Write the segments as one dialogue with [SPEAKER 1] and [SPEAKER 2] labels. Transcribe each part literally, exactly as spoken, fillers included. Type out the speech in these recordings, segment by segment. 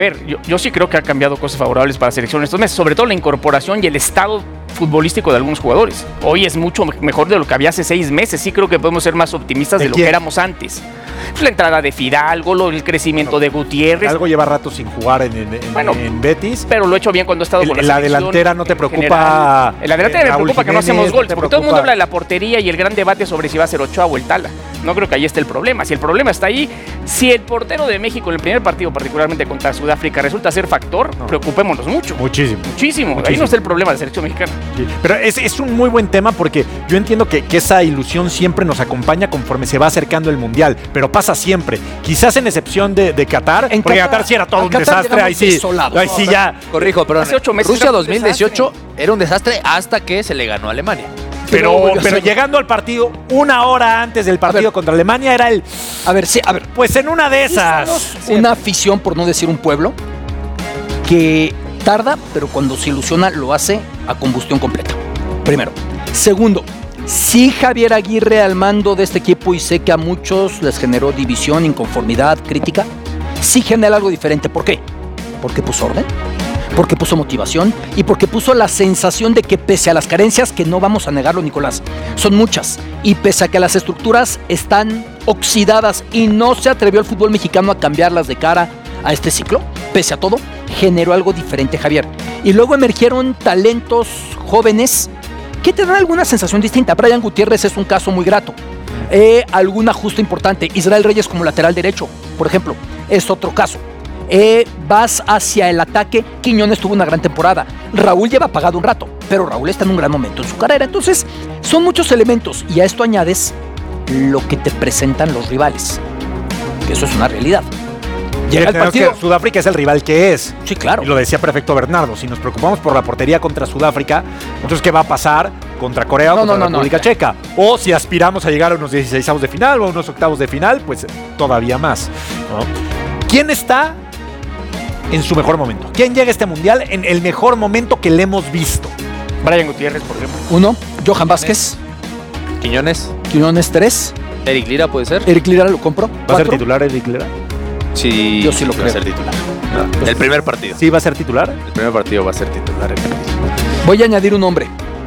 [SPEAKER 1] ver, yo, yo sí creo que ha cambiado cosas favorables para la selección estos meses, sobre todo la incorporación y el estado futbolístico de algunos jugadores. Hoy es mucho mejor de lo que había hace seis meses. Sí creo que podemos ser más optimistas de, de lo que éramos antes. La entrada de Fidalgo, el crecimiento bueno, de Gutiérrez.
[SPEAKER 2] Algo lleva rato sin jugar en, en, en,
[SPEAKER 1] bueno,
[SPEAKER 2] en Betis.
[SPEAKER 1] Pero lo ha hecho bien cuando ha estado
[SPEAKER 2] el,
[SPEAKER 1] con la,
[SPEAKER 2] la delantera no te preocupa.
[SPEAKER 1] En la delantera me preocupa Jiménez, que no hacemos goles, no porque todo el mundo habla de la portería y el gran debate sobre si va a ser Ochoa o el Tala. No creo que ahí esté el problema. Si el problema está ahí, si el portero de México en el primer partido, particularmente contra Sudáfrica, resulta ser factor, no. preocupémonos mucho.
[SPEAKER 2] Muchísimo.
[SPEAKER 1] Muchísimo. Muchísimo. Ahí no está el problema de la selección mexicana.
[SPEAKER 2] Sí. Pero es, es un muy buen tema porque yo entiendo que, que esa ilusión siempre nos acompaña conforme se va acercando el Mundial, pero pasa siempre. Quizás en excepción de, de Qatar, en porque Qatar, Qatar sí era todo un Qatar desastre. Ahí sí, ahí sí ya.
[SPEAKER 3] Corrijo, perdón. Hace ocho meses Rusia dos mil dieciocho era un desastre hasta que se le ganó a Alemania.
[SPEAKER 2] Pero, pero, pero llegando al partido, una hora antes del partido ver, contra Alemania, era el...
[SPEAKER 4] A ver, sí, a ver.
[SPEAKER 2] Pues en una de esas.
[SPEAKER 4] Una afición, por no decir un pueblo, que tarda, pero cuando se ilusiona lo hace a combustión completa. Primero. Segundo, sí Javier Aguirre al mando de este equipo, y sé que a muchos les generó división, inconformidad, crítica, sí genera algo diferente. ¿Por qué? Porque puso orden, porque puso motivación y porque puso la sensación de que pese a las carencias, que no vamos a negarlo, Nicolás, son muchas, y pese a que las estructuras están oxidadas y no se atrevió el fútbol mexicano a cambiarlas de cara a este ciclo, pese a todo, generó algo diferente Javier. Y luego emergieron talentos jóvenes que te dan alguna sensación distinta. Brian Gutiérrez es un caso muy grato. Eh, algún ajuste importante. Israel Reyes como lateral derecho, por ejemplo, es otro caso. Eh, vas hacia el ataque. Quiñones tuvo una gran temporada. Raúl lleva apagado un rato, pero Raúl está en un gran momento en su carrera. Entonces, son muchos elementos, y a esto añades lo que te presentan los rivales, que eso es una realidad.
[SPEAKER 2] Llega el partido. Sudáfrica es el rival que es.
[SPEAKER 4] Sí, claro.
[SPEAKER 2] Y lo decía perfecto Bernardo. Si nos preocupamos por la portería contra Sudáfrica, entonces ¿qué va a pasar contra Corea o
[SPEAKER 4] no,
[SPEAKER 2] contra
[SPEAKER 4] no,
[SPEAKER 2] la República
[SPEAKER 4] no,
[SPEAKER 2] Checa? O si aspiramos a llegar a unos dieciseisavos de final o a unos octavos de final, pues todavía más, ¿no? ¿Quién está en su mejor momento? ¿Quién llega a este mundial en el mejor momento que le hemos visto?
[SPEAKER 1] Brian Gutiérrez, por ejemplo.
[SPEAKER 4] Uno, Johan Vázquez.
[SPEAKER 3] Quiñones.
[SPEAKER 4] Quiñones, tres.
[SPEAKER 3] Eric Lira puede ser.
[SPEAKER 4] Eric Lira lo compro.
[SPEAKER 2] ¿Va
[SPEAKER 4] ¿Cuatro?
[SPEAKER 2] a ser titular Eric Lira?
[SPEAKER 3] Sí,
[SPEAKER 4] yo sí lo creo.
[SPEAKER 3] Va a ser titular. No, el primer partido.
[SPEAKER 2] ¿Sí va a ser titular?
[SPEAKER 3] El primer partido va a ser titular.
[SPEAKER 4] Voy a añadir un nombre.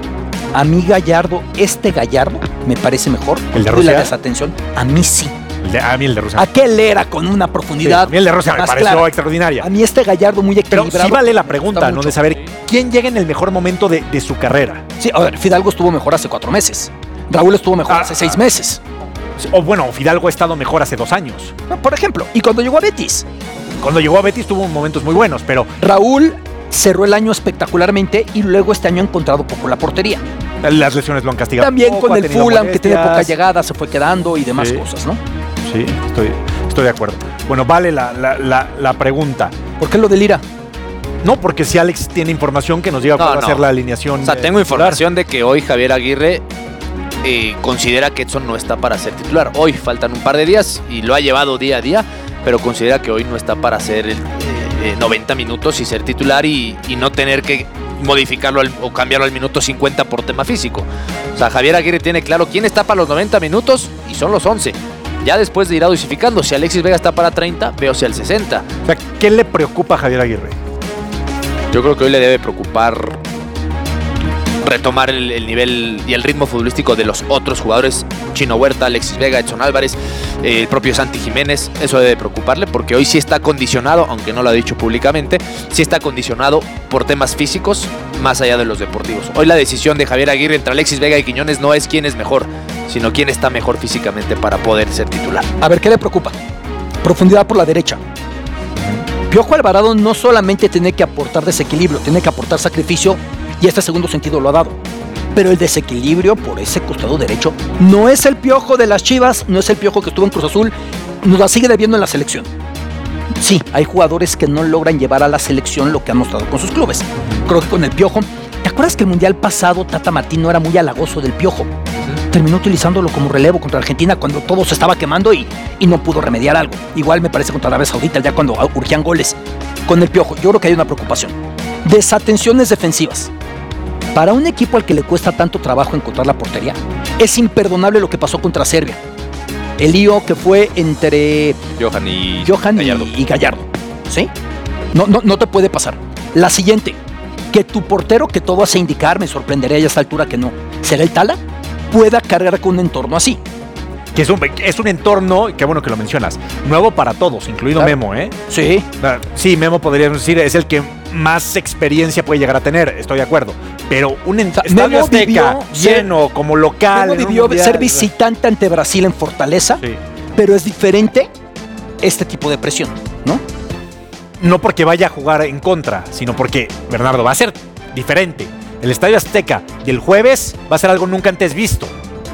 [SPEAKER 4] A mí Gallardo, este Gallardo, me parece mejor.
[SPEAKER 2] ¿El de Rusia?
[SPEAKER 4] La desatención, a mí sí.
[SPEAKER 2] El de, a mí el de Rusia.
[SPEAKER 4] Aquel era con una profundidad.
[SPEAKER 2] Sí, a mí el de Rusia me pareció clara. extraordinaria.
[SPEAKER 4] A mí este Gallardo muy equilibrado.
[SPEAKER 2] Pero sí vale la pregunta, ¿no? De saber quién llega en el mejor momento de, de su carrera.
[SPEAKER 4] Sí, a ver, Fidalgo estuvo mejor hace cuatro meses. Raúl estuvo mejor ah, hace seis meses.
[SPEAKER 2] O bueno, Fidalgo ha estado mejor hace dos años.
[SPEAKER 4] Por ejemplo, y cuando llegó a Betis.
[SPEAKER 2] Cuando llegó a Betis tuvo momentos muy buenos, pero...
[SPEAKER 4] Raúl cerró el año espectacularmente y luego este año ha encontrado poco la portería.
[SPEAKER 2] Las lesiones lo han castigado.
[SPEAKER 4] También
[SPEAKER 2] poco,
[SPEAKER 4] con el Fulham, que tiene poca llegada, se fue quedando y demás sí. cosas, ¿no?
[SPEAKER 2] Sí, estoy, estoy de acuerdo. Bueno, vale la, la, la, la pregunta.
[SPEAKER 4] ¿Por qué lo de Lira?
[SPEAKER 2] No, porque si Alex tiene información que nos diga no, cuál va no. a ser la alineación.
[SPEAKER 3] O sea, tengo información de que hoy Javier Aguirre eh, considera que Edson no está para ser titular. Hoy faltan un par de días y lo ha llevado día a día, pero considera que hoy no está para hacer el, eh, noventa minutos y ser titular y, y no tener que modificarlo al, o cambiarlo al minuto cincuenta por tema físico. O sea, Javier Aguirre tiene claro quién está para los noventa minutos y son los once. Ya después de ir a dosificando, si Alexis Vega está para treinta, veo si al sesenta.
[SPEAKER 2] O sea, ¿qué le preocupa a Javier Aguirre?
[SPEAKER 3] Yo creo que hoy le debe preocupar retomar el, el nivel y el ritmo futbolístico de los otros jugadores, Chino Huerta, Alexis Vega, Edson Álvarez, eh, el propio Santi Jiménez. Eso debe preocuparle porque hoy sí está condicionado, aunque no lo ha dicho públicamente, sí está condicionado por temas físicos más allá de los deportivos. Hoy la decisión de Javier Aguirre entre Alexis Vega y Quiñones no es quién es mejor, sino quién está mejor físicamente para poder ser titular.
[SPEAKER 4] A ver, ¿qué le preocupa? Profundidad por la derecha. Piojo Alvarado no solamente tiene que aportar desequilibrio, tiene que aportar sacrificio, y este segundo sentido lo ha dado. Pero el desequilibrio por ese costado derecho no es el Piojo de las Chivas, no es el Piojo que estuvo en Cruz Azul, nos la sigue debiendo en la selección. Sí, hay jugadores que no logran llevar a la selección lo que han mostrado con sus clubes. Creo que con el Piojo, ¿te acuerdas que el mundial pasado Tata Martino era muy halagoso del Piojo? Terminó utilizándolo como relevo contra Argentina cuando todo se estaba quemando y, y no pudo remediar algo. Igual me parece contra Arabia Saudita, ya cuando urgían goles. Con el Piojo, yo creo que hay una preocupación. Desatenciones defensivas. Para un equipo al que le cuesta tanto trabajo encontrar la portería, es imperdonable lo que pasó contra Serbia. El lío que fue entre
[SPEAKER 3] Johan y
[SPEAKER 4] Johan
[SPEAKER 3] Gallardo.
[SPEAKER 4] Y, y Gallardo, ¿sí? No, no, no te puede pasar. La siguiente, que tu portero, que todo hace indicar, me sorprendería a esta altura que no, será el Tala, pueda cargar con un entorno así.
[SPEAKER 2] Que es un, es un entorno, qué bueno que lo mencionas, nuevo para todos, incluido claro. Memo, ¿eh?
[SPEAKER 4] Sí.
[SPEAKER 2] Sí, Memo podríamos decir, es el que más experiencia puede llegar a tener, estoy de acuerdo. Pero un ent- estadio Azteca lleno, como local.
[SPEAKER 4] Memo vivió ser visitante ante Brasil en Fortaleza, sí. Pero es diferente este tipo de presión, ¿no?
[SPEAKER 2] No porque vaya a jugar en contra, sino porque, Bernardo, va a ser diferente. El Estadio Azteca del jueves va a ser algo nunca antes visto.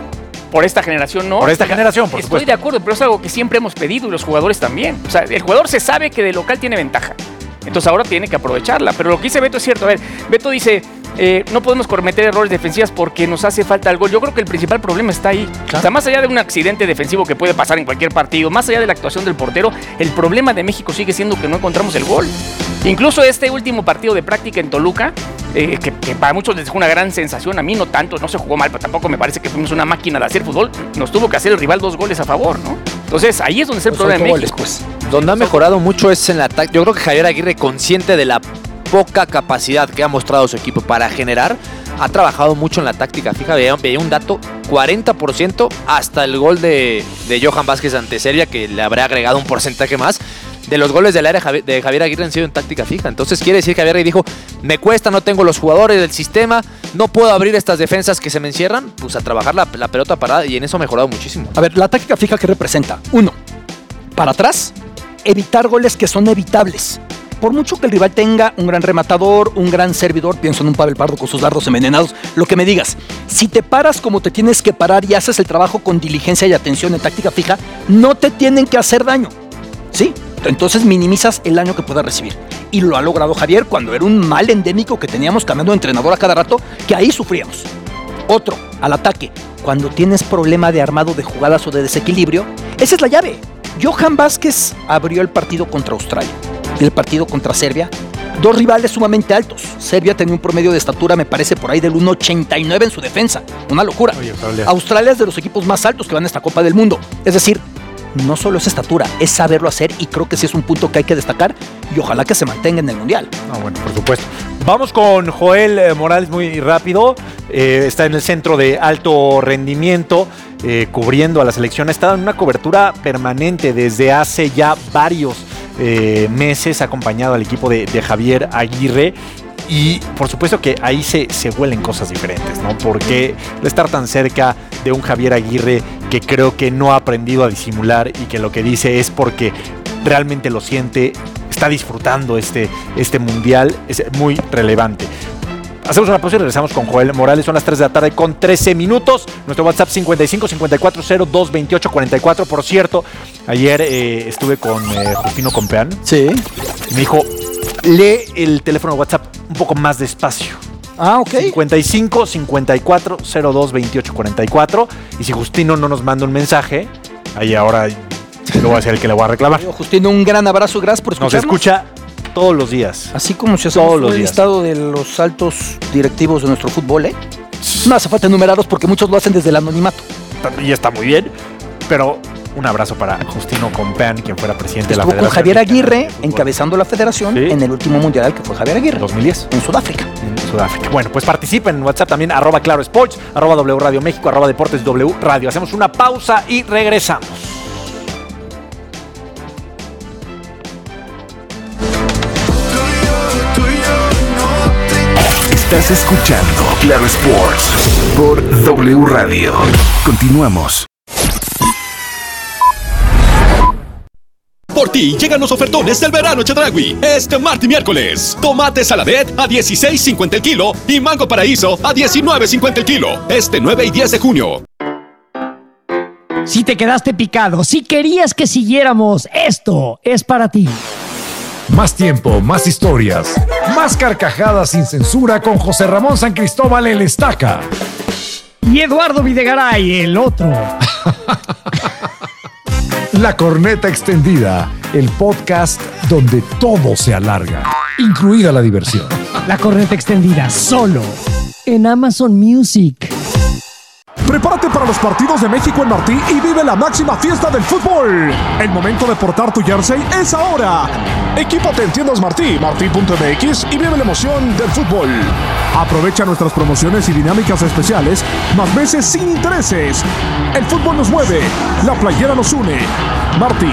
[SPEAKER 1] Por esta generación, ¿no?
[SPEAKER 2] Por esta generación, por
[SPEAKER 1] Estoy
[SPEAKER 2] supuesto.
[SPEAKER 1] de acuerdo, pero es algo que siempre hemos pedido y los jugadores también. O sea, el jugador se sabe que de local tiene ventaja. Entonces ahora tiene que aprovecharla. Pero lo que dice Beto es cierto. A ver, Beto dice, eh, no podemos cometer errores defensivos porque nos hace falta el gol. Yo creo que el principal problema está ahí. Claro. O sea, más allá de un accidente defensivo que puede pasar en cualquier partido, más allá de la actuación del portero, el problema de México sigue siendo que no encontramos el gol. Incluso este último partido de práctica en Toluca, eh, que, que para muchos les dejó una gran sensación, a mí no tanto, no se jugó mal, pero tampoco me parece que fuimos una máquina de hacer fútbol. Nos tuvo que hacer el rival dos goles a favor, ¿no? Entonces ahí es donde está el problema de México.
[SPEAKER 3] Pues. Donde ha mejorado mucho es en la táctica. Yo creo que Javier Aguirre, consciente de la poca capacidad que ha mostrado su equipo para generar, ha trabajado mucho en la táctica. Fíjate, veía, veía un dato, cuarenta por ciento hasta el gol de, de Johan Vázquez ante Serbia, que le habrá agregado un porcentaje más. De los goles del área de Javier Aguirre han sido en táctica fija. Entonces quiere decir que Javier Aguirre dijo, me cuesta, no tengo los jugadores del sistema, no puedo abrir estas defensas que se me encierran, pues a trabajar la, la pelota parada, y en eso ha mejorado muchísimo.
[SPEAKER 4] A ver, la táctica fija, ¿qué representa? Uno, para atrás, evitar goles que son evitables. Por mucho que el rival tenga un gran rematador, un gran servidor, pienso en un Pavel Pardo con sus dardos envenenados, lo que me digas, si te paras como te tienes que parar y haces el trabajo con diligencia y atención en táctica fija, no te tienen que hacer daño, ¿sí? Entonces minimizas el daño que puedas recibir. Y lo ha logrado Javier cuando era un mal endémico que teníamos cambiando de entrenador a cada rato, que ahí sufríamos. Otro, al ataque. Cuando tienes problema de armado de jugadas o de desequilibrio, esa es la llave. Johan Vázquez abrió el partido contra Australia, el partido contra Serbia. Dos rivales sumamente altos. Serbia tenía un promedio de estatura, me parece, por ahí del uno ochenta y nueve en su defensa. Una locura. Oye, Australia. Australia es de los equipos más altos que van a esta Copa del Mundo. Es decir, no solo es estatura, es saberlo hacer, y creo que sí es un punto que hay que destacar y ojalá que se mantenga en el Mundial.
[SPEAKER 2] Ah, bueno, por supuesto. Vamos con Joel eh, Morales muy rápido. Eh, está en el centro de alto rendimiento, eh, cubriendo a la selección. Ha estado en una cobertura permanente desde hace ya varios eh, meses, ha acompañado al equipo de, de Javier Aguirre. Y por supuesto que ahí se, se huelen cosas diferentes, ¿no? Porque el estar tan cerca de un Javier Aguirre que creo que no ha aprendido a disimular y que lo que dice es porque realmente lo siente, está disfrutando este, este mundial, es muy relevante. Hacemos una pausa y regresamos con Joel Morales. Son las tres de la tarde con trece minutos. Nuestro WhatsApp cincuenta y cinco cincuenta y cuatro cero dos veintiocho cuarenta y cuatro. Por cierto, ayer eh, estuve con eh, Justino Compeán.
[SPEAKER 4] Sí.
[SPEAKER 2] Y me dijo, lee el teléfono de WhatsApp un poco más despacio.
[SPEAKER 4] Ah, ok.
[SPEAKER 2] cincuenta y cinco cincuenta y cuatro cero dos veintiocho cuarenta y cuatro. Y si Justino no nos manda un mensaje, ahí ahora lo voy a ser el que le voy a reclamar.
[SPEAKER 4] Justino, un gran abrazo, gracias por escucharnos.
[SPEAKER 2] Nos escucha todos los días.
[SPEAKER 4] Así como se hace el listado de los altos directivos de nuestro fútbol, ¿eh? No hace falta enumerados porque muchos lo hacen desde el anonimato.
[SPEAKER 2] Y está muy bien, pero un abrazo para Justino Compeán, quien fuera presidente
[SPEAKER 4] Estuvo
[SPEAKER 2] de la Federación.
[SPEAKER 4] con Javier Aguirre encabezando la federación, ¿sí?, en el último mundial que fue Javier Aguirre.
[SPEAKER 2] dos mil diez.
[SPEAKER 4] En Sudáfrica.
[SPEAKER 2] En Sudáfrica. Bueno, pues participen en WhatsApp también, arroba Claro Sports, arroba W Radio México, arroba Deportes W Radio. Hacemos una pausa y regresamos.
[SPEAKER 5] Estás escuchando Claro Sports por W Radio. Continuamos.
[SPEAKER 6] Por ti llegan los ofertones del verano Chedraui. Este martes y miércoles. Tomate saladet a dieciséis cincuenta el kilo y mango paraíso a diecinueve cincuenta el kilo. Este nueve y diez de junio.
[SPEAKER 7] Si te quedaste picado, si querías que siguiéramos, esto es para ti.
[SPEAKER 8] Más tiempo, más historias, más carcajadas sin censura con José Ramón San Cristóbal el Estaca.
[SPEAKER 7] Y Eduardo Videgaray, el otro.
[SPEAKER 8] La Corneta Extendida, el podcast donde todo se alarga, incluida la diversión.
[SPEAKER 7] La Corneta Extendida, solo en Amazon Music.
[SPEAKER 9] Prepárate para los partidos de México en Martí y vive la máxima fiesta del fútbol. El momento de portar tu jersey es ahora. Equípate en tiendas Martí, martí punto m x y vive la emoción del fútbol. Aprovecha nuestras promociones y dinámicas especiales, más veces sin intereses. El fútbol nos mueve, la playera nos une. Martí.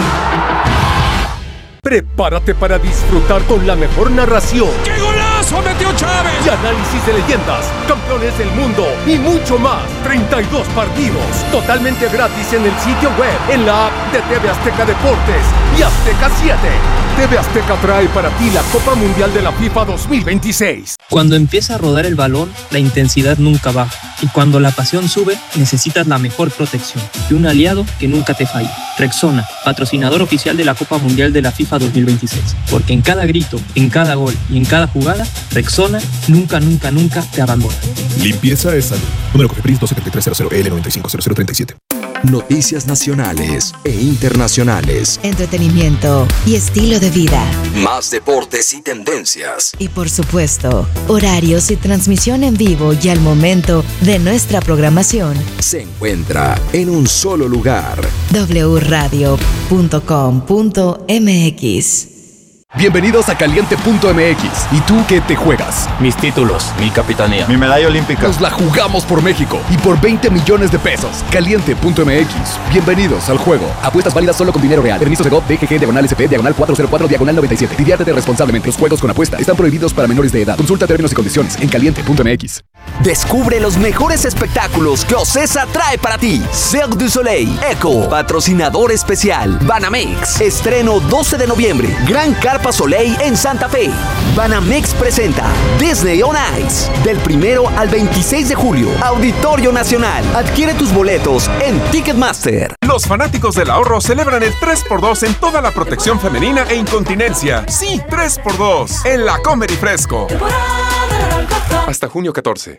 [SPEAKER 10] Prepárate para disfrutar con la mejor narración.
[SPEAKER 9] ¡Qué golazo metió Chávez!
[SPEAKER 10] Y análisis de leyendas, campeones del mundo y mucho más. treinta y dos partidos totalmente gratis en el sitio web, en la app de T V Azteca Deportes y Azteca siete. T V Azteca trae para ti la Copa Mundial de la FIFA dos mil veintiséis.
[SPEAKER 11] Cuando empieza a rodar el balón, la intensidad nunca baja. Y cuando la pasión sube, necesitas la mejor protección y un aliado que nunca te falle. Rexona, patrocinador oficial de la Copa Mundial de la FIFA dos mil veintiséis. Porque en cada grito, en cada gol y en cada jugada, Rexona nunca, nunca, nunca te abandona.
[SPEAKER 6] Limpieza es salud. Número COFEPRIS dos siete tres cero cero L noventa y cinco cero cero treinta y siete.
[SPEAKER 12] Noticias nacionales e internacionales.
[SPEAKER 13] Entretenimiento y estilo de vida.
[SPEAKER 12] Más deportes y tendencias.
[SPEAKER 13] Y por supuesto, horarios y transmisión en vivo y al momento de nuestra programación.
[SPEAKER 12] Se encuentra en un solo lugar.
[SPEAKER 13] doble u radio punto com punto m x.
[SPEAKER 6] Bienvenidos a Caliente punto m x. ¿Y tú qué te juegas?
[SPEAKER 14] Mis títulos, mi capitanía,
[SPEAKER 6] mi medalla olímpica. Nos la jugamos por México y por veinte millones de pesos. Caliente punto m x. Bienvenidos al juego. Apuestas válidas solo con dinero real. Permisos de G O P, D G G, diagonal S P, diagonal cuatro cero cuatro, diagonal noventa y siete. Diviértete responsablemente. Los juegos con apuesta están prohibidos para menores de edad. Consulta términos y condiciones en Caliente punto m x.
[SPEAKER 12] Descubre los mejores espectáculos que Ocesa trae para ti. Cirque du Soleil, Eco, patrocinador especial, Banamex. Estreno doce de noviembre, Gran Carpa Soleil en Santa Fe. Banamex presenta Disney on Ice, del primero al veintiséis de julio. Auditorio Nacional. Adquiere tus boletos en Ticketmaster.
[SPEAKER 15] Los fanáticos del ahorro celebran el tres por dos en toda la protección femenina e incontinencia. Sí, tres por dos en la Comer y Fresco. Hasta junio catorce.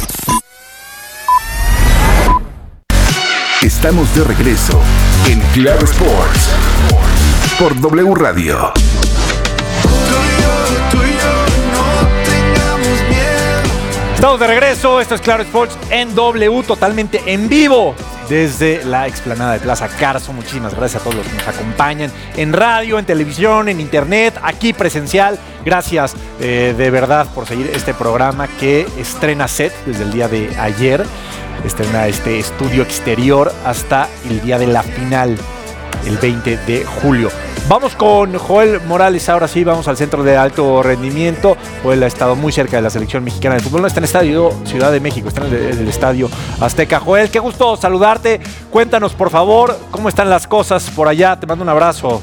[SPEAKER 5] Estamos de regreso en Claro Sports por W Radio.
[SPEAKER 2] Estamos de regreso, esto es Claro Sports en W, totalmente en vivo desde la explanada de Plaza Carso. Muchísimas gracias a todos los que nos acompañan en radio, en televisión, en internet, aquí presencial. Gracias eh, de verdad por seguir este programa que estrena set desde el día de ayer. Estrena este estudio exterior hasta el día de la final, el veinte de julio. Vamos con Joel Morales, ahora sí, vamos al centro de alto rendimiento. Joel ha estado muy cerca de la selección mexicana de fútbol, no está en el estadio Ciudad de México, está en el, en el estadio Azteca. Joel, qué gusto saludarte, cuéntanos por favor, cómo están las cosas por allá, te mando un abrazo.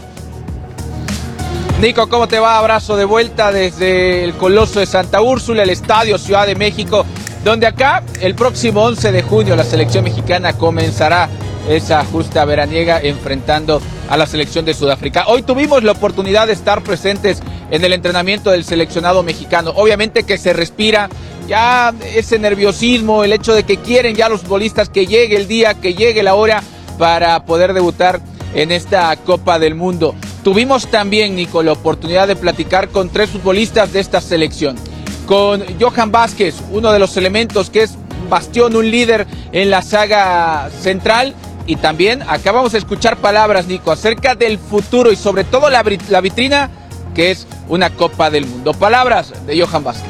[SPEAKER 16] Nico, ¿cómo te va? Abrazo de vuelta desde el Coloso de Santa Úrsula, el estadio Ciudad de México, donde acá el próximo once de junio la selección mexicana comenzará esa justa veraniega enfrentando a la selección de Sudáfrica. Hoy tuvimos la oportunidad de estar presentes en el entrenamiento del seleccionado mexicano. Obviamente que se respira ya ese nerviosismo, el hecho de que quieren ya los futbolistas que llegue el día, que llegue la hora para poder debutar en esta Copa del Mundo. Tuvimos también, Nico, la oportunidad de platicar con tres futbolistas de esta selección. Con Johan Vázquez, uno de los elementos que es bastión, un líder en la saga central. Y también acá vamos a escuchar palabras, Nico, acerca del futuro y sobre todo la, la vitrina que es una Copa del Mundo. Palabras de Johan Vázquez.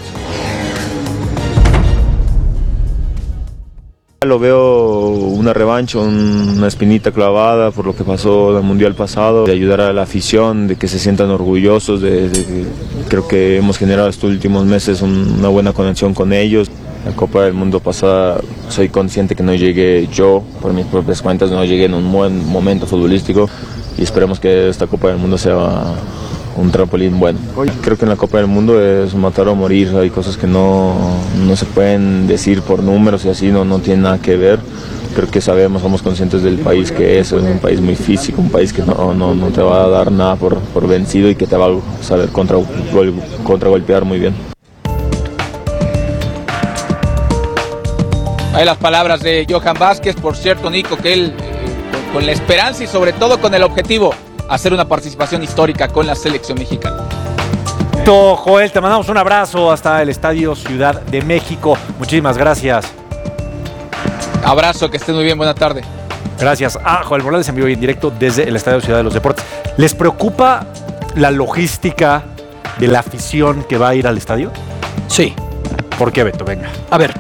[SPEAKER 17] Lo veo una revancha, una espinita clavada por lo que pasó en el Mundial pasado, de ayudar a la afición, de que se sientan orgullosos, de, de, creo que hemos generado estos últimos meses un, una buena conexión con ellos. La Copa del Mundo pasada soy consciente que no llegué yo, por mis propias cuentas, no llegué en un buen momento futbolístico y esperemos que esta Copa del Mundo sea un trampolín bueno. Creo que en la Copa del Mundo es matar o morir, hay cosas que no, no se pueden decir por números y así, no, no tiene nada que ver. Creo que sabemos, somos conscientes del país que es, es un país muy físico, un país que no, no, no te va a dar nada por, por vencido y que te va a saber contra, contragolpear muy bien.
[SPEAKER 16] Hay las palabras de Johan Vázquez, por cierto, Nico, que él eh, con, con la esperanza y sobre todo con el objetivo hacer una participación histórica con la selección mexicana.
[SPEAKER 2] Joel, te mandamos un abrazo hasta el estadio Ciudad de México. Muchísimas gracias.
[SPEAKER 16] Abrazo, que estén muy bien, buena tarde.
[SPEAKER 2] Gracias. Ah, Joel Morales en vivo y en directo desde el Estadio Ciudad de los Deportes. ¿Les preocupa la logística de la afición que va a ir al estadio?
[SPEAKER 4] Sí.
[SPEAKER 2] ¿Por qué, Beto? Venga.
[SPEAKER 4] A ver,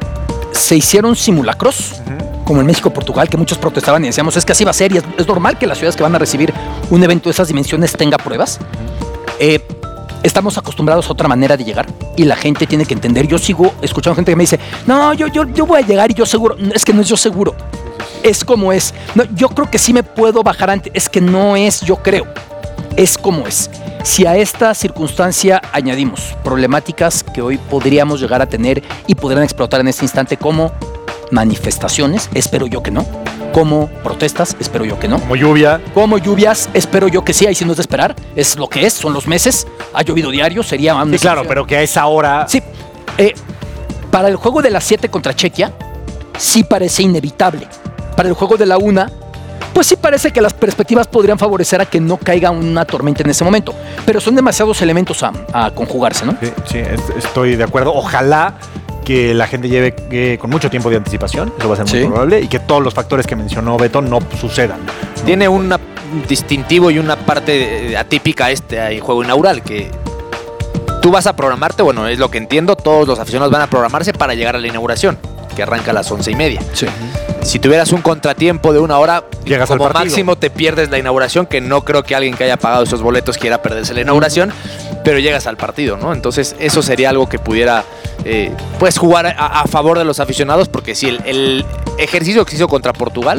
[SPEAKER 4] se hicieron simulacros, uh-huh. como en México, Portugal, que muchos protestaban y decíamos, es que así va a ser y es, es normal que las ciudades que van a recibir un evento de esas dimensiones tenga pruebas. Uh-huh. Eh, estamos acostumbrados a otra manera de llegar y la gente tiene que entender. Yo sigo escuchando gente que me dice, no, yo, yo, yo voy a llegar y yo seguro. Es que no es yo seguro. Es como es. No, yo creo que sí me puedo bajar antes. Es que no es yo creo. Es como es. Si a esta circunstancia añadimos problemáticas que hoy podríamos llegar a tener y podrían explotar en este instante como manifestaciones, espero yo que no. Como protestas, espero yo que no.
[SPEAKER 2] Como lluvia.
[SPEAKER 4] Como lluvias, espero yo que sí. Ahí sí no es de esperar. Es lo que es, son los meses. Ha llovido diario, sería...
[SPEAKER 2] Sí, claro, situación. Pero que a esa hora...
[SPEAKER 4] Sí. Eh, para el juego de las siete contra Chequia, sí parece inevitable. Para el juego de la una, pues sí parece que las perspectivas podrían favorecer a que no caiga una tormenta en ese momento. Pero son demasiados elementos a, a conjugarse, ¿no?
[SPEAKER 2] Sí, sí, estoy de acuerdo. Ojalá que la gente lleve eh, con mucho tiempo de anticipación, eso va a ser muy sí. probable, y que todos los factores que mencionó Beto no sucedan. ¿no?
[SPEAKER 3] Tiene un distintivo y una parte atípica este juego inaugural, que tú vas a programarte, bueno, es lo que entiendo, todos los aficionados van a programarse para llegar a la inauguración, que arranca a las once y media.
[SPEAKER 4] Sí.
[SPEAKER 3] Si tuvieras un contratiempo de una hora,
[SPEAKER 2] llegas
[SPEAKER 3] como
[SPEAKER 2] al partido.
[SPEAKER 3] Máximo te pierdes la inauguración, que no creo que alguien que haya pagado esos boletos quiera perderse la inauguración, pero llegas al partido, ¿no? Entonces eso sería algo que pudiera eh, pues jugar a, a favor de los aficionados, porque si el, el ejercicio que se hizo contra Portugal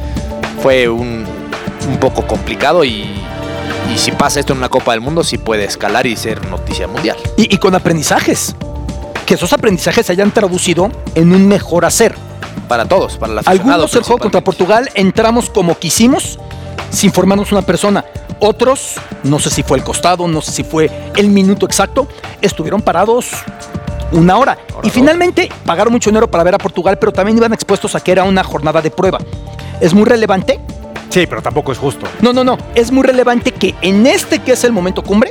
[SPEAKER 3] fue un, un poco complicado y, y si pasa esto en una Copa del Mundo sí puede escalar y ser noticia mundial.
[SPEAKER 4] Y, y con aprendizajes, que esos aprendizajes se hayan traducido en un mejor hacer.
[SPEAKER 3] Para todos, para la aficionado.
[SPEAKER 4] Algunos el juego contra Portugal entramos como quisimos, sin formarnos una persona. Otros, no sé si fue el costado, no sé si fue el minuto exacto, estuvieron parados una hora. Ahora y finalmente pagaron mucho dinero para ver a Portugal, pero también iban expuestos a que era una jornada de prueba. ¿Es muy relevante?
[SPEAKER 2] Sí, pero tampoco es justo.
[SPEAKER 4] No, no, no. Es muy relevante que en este que es el momento cumbre,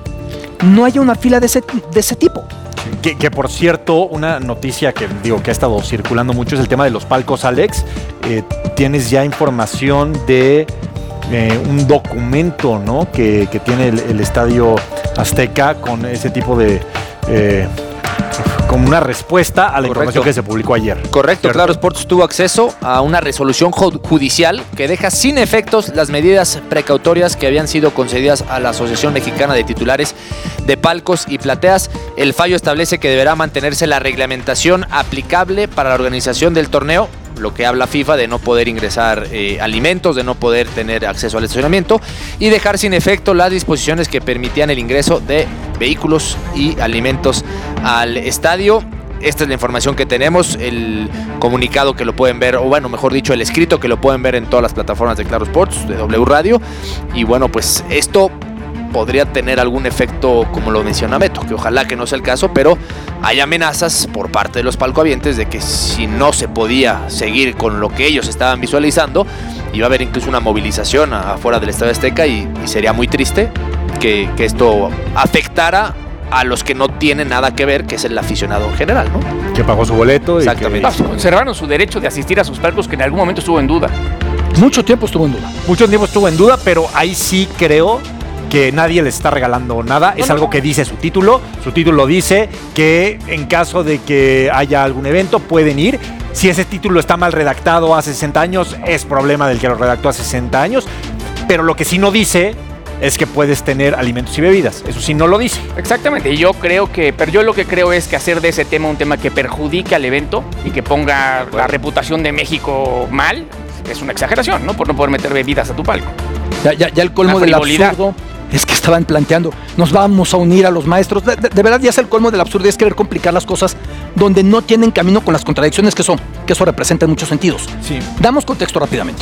[SPEAKER 4] no haya una fila de ese, de ese tipo.
[SPEAKER 2] Que, que por cierto, una noticia que digo que ha estado circulando mucho es el tema de los palcos, Alex. Eh, tienes ya información de eh, un documento, ¿no? Que, que tiene el, el Estadio Azteca con ese tipo de... Eh, como una respuesta a la Correcto. información que se publicó ayer.
[SPEAKER 3] Correcto, ¿cierto? Claro Sports tuvo acceso a una resolución judicial que deja sin efectos las medidas precautorias que habían sido concedidas a la Asociación Mexicana de Titulares de Palcos y Plateas. El fallo establece que deberá mantenerse la reglamentación aplicable para la organización del torneo, lo que habla FIFA de no poder ingresar eh, alimentos, de no poder tener acceso al estacionamiento y dejar sin efecto las disposiciones que permitían el ingreso de vehículos y alimentos al estadio. Esta es la información que tenemos, el comunicado que lo pueden ver, o bueno, mejor dicho, el escrito que lo pueden ver en todas las plataformas de Claro Sports, de W Radio. Y bueno, pues esto podría tener algún efecto, como lo menciona Beto, que ojalá que no sea el caso, pero hay amenazas por parte de los palcohabientes de que si no se podía seguir con lo que ellos estaban visualizando, iba a haber incluso una movilización afuera del Estadio Azteca y, y sería muy triste que, que esto afectara a los que no tienen nada que ver, que es el aficionado en general, ¿no?
[SPEAKER 2] Que pagó su boleto.
[SPEAKER 3] Exactamente.
[SPEAKER 1] Y que... conservaron su derecho de asistir a sus palcos, que en algún momento estuvo en duda.
[SPEAKER 4] Mucho tiempo estuvo en duda.
[SPEAKER 2] Mucho tiempo estuvo en duda, pero ahí sí creo que nadie les está regalando nada. No, es no, algo no. que dice su título. Su título dice que en caso de que haya algún evento pueden ir. Si ese título está mal redactado hace sesenta años, es problema del que lo redactó hace sesenta años. Pero lo que sí no dice es que puedes tener alimentos y bebidas. Eso sí no lo dice.
[SPEAKER 1] Exactamente. Y yo creo que, pero yo lo que creo es que hacer de ese tema un tema que perjudique al evento y que ponga bueno. la reputación de México mal, es una exageración, ¿no? Por no poder meter bebidas a tu palco.
[SPEAKER 4] Ya, ya, ya el colmo del absurdo es que estaban planteando, nos vamos a unir a los maestros. De, de, de verdad ya es el colmo del absurdo, es querer complicar las cosas donde no tienen camino con las contradicciones que son, que eso representa en muchos sentidos.
[SPEAKER 2] Sí.
[SPEAKER 4] Damos contexto rápidamente.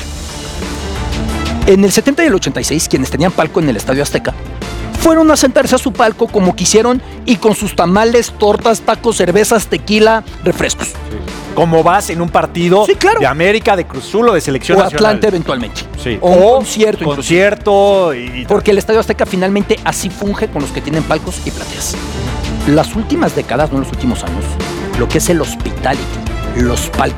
[SPEAKER 4] En el setenta y el ochenta y seis, quienes tenían palco en el Estadio Azteca fueron a sentarse a su palco como quisieron y con sus tamales, tortas, tacos, cervezas, tequila, refrescos. Sí.
[SPEAKER 2] Como vas en un partido
[SPEAKER 4] sí, claro.
[SPEAKER 2] de América, de Cruz Azul o de selección
[SPEAKER 4] o
[SPEAKER 2] nacional.
[SPEAKER 4] Atlante eventualmente.
[SPEAKER 2] Sí.
[SPEAKER 4] O, o un concierto.
[SPEAKER 2] Concierto. Y, y
[SPEAKER 4] porque el Estadio Azteca finalmente así funge con los que tienen palcos y plateas. Las últimas décadas, no los últimos años, lo que es el hospitality, los palcos,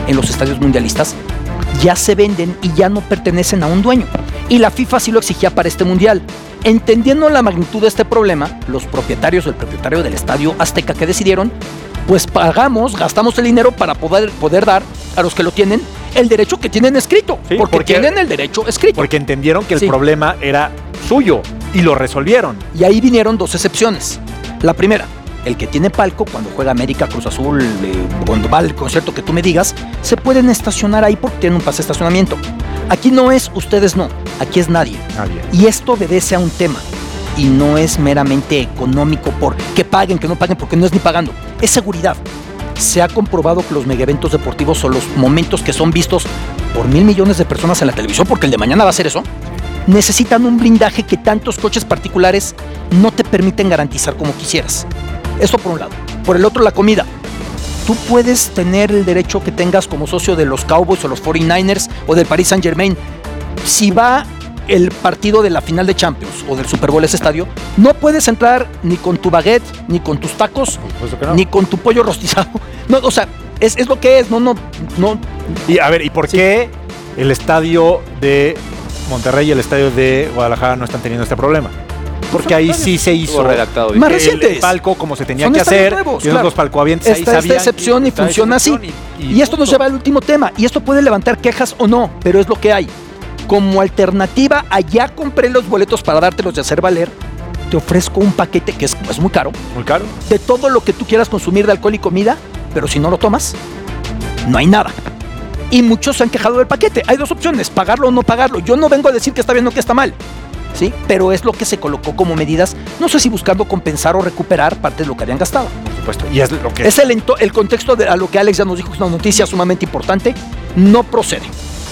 [SPEAKER 4] en los estadios mundialistas ya se venden y ya no pertenecen a un dueño. Y la FIFA sí lo exigía para este mundial. Entendiendo la magnitud de este problema, los propietarios o el propietario del Estadio Azteca, que decidieron, pues pagamos, gastamos el dinero para poder, poder dar a los que lo tienen el derecho que tienen escrito. Sí, porque, porque tienen el derecho escrito.
[SPEAKER 2] Porque entendieron que el
[SPEAKER 4] sí.
[SPEAKER 2] problema era suyo y lo resolvieron.
[SPEAKER 4] Y ahí vinieron dos excepciones. La primera, el que tiene palco, cuando juega América, Cruz Azul, eh, cuando va al concierto que tú me digas, se pueden estacionar ahí porque tienen un pase de estacionamiento. Aquí no es ustedes no, aquí es nadie. nadie. Y esto obedece a un tema. Y no es meramente económico por que paguen, que no paguen, porque no es ni pagando. Es seguridad. Se ha comprobado que los megaeventos deportivos son los momentos que son vistos por mil millones de personas en la televisión, porque el de mañana va a ser eso. Necesitan un blindaje que tantos coches particulares no te permiten garantizar como quisieras. Esto por un lado. Por el otro, la comida. Tú puedes tener el derecho que tengas como socio de los Cowboys o los cuarenta y nueve ers o del Paris Saint-Germain. Si va el partido de la final de Champions o del Super Bowl a ese estadio, no puedes entrar ni con tu baguette, ni con tus tacos, no. ni con tu pollo rostizado. No, o sea, es, es lo que es. No, no, no.
[SPEAKER 2] Y a ver, ¿y por sí. qué el estadio de Monterrey y el estadio de Guadalajara no están teniendo este problema? Porque ahí sí se hizo
[SPEAKER 3] redactado,
[SPEAKER 4] más recientes.
[SPEAKER 2] El palco como se tenía
[SPEAKER 4] Son
[SPEAKER 2] que hacer
[SPEAKER 4] nuevos,
[SPEAKER 2] y
[SPEAKER 4] claro.
[SPEAKER 2] los palcoavientes ahí
[SPEAKER 4] Está
[SPEAKER 2] sabían
[SPEAKER 4] esta excepción y funciona así. Y, y, y esto
[SPEAKER 2] punto.
[SPEAKER 4] nos lleva al último tema. Y esto puede levantar quejas o no, pero es lo que hay. Como alternativa, allá compré los boletos para dártelos de hacer valer. Te ofrezco un paquete que es, es muy caro.
[SPEAKER 2] Muy caro.
[SPEAKER 4] De todo lo que tú quieras consumir de alcohol y comida, pero si no lo tomas, no hay nada. Y muchos se han quejado del paquete. Hay dos opciones, pagarlo o no pagarlo. Yo no vengo a decir que está bien o que está mal. ¿Sí? Pero es lo que se colocó como medidas, no sé si buscando compensar o recuperar parte de lo que habían gastado.
[SPEAKER 2] Por supuesto. Y es lo que
[SPEAKER 4] es el, ento- el contexto de a lo que Alex ya nos dijo, es una noticia sumamente importante. No procede.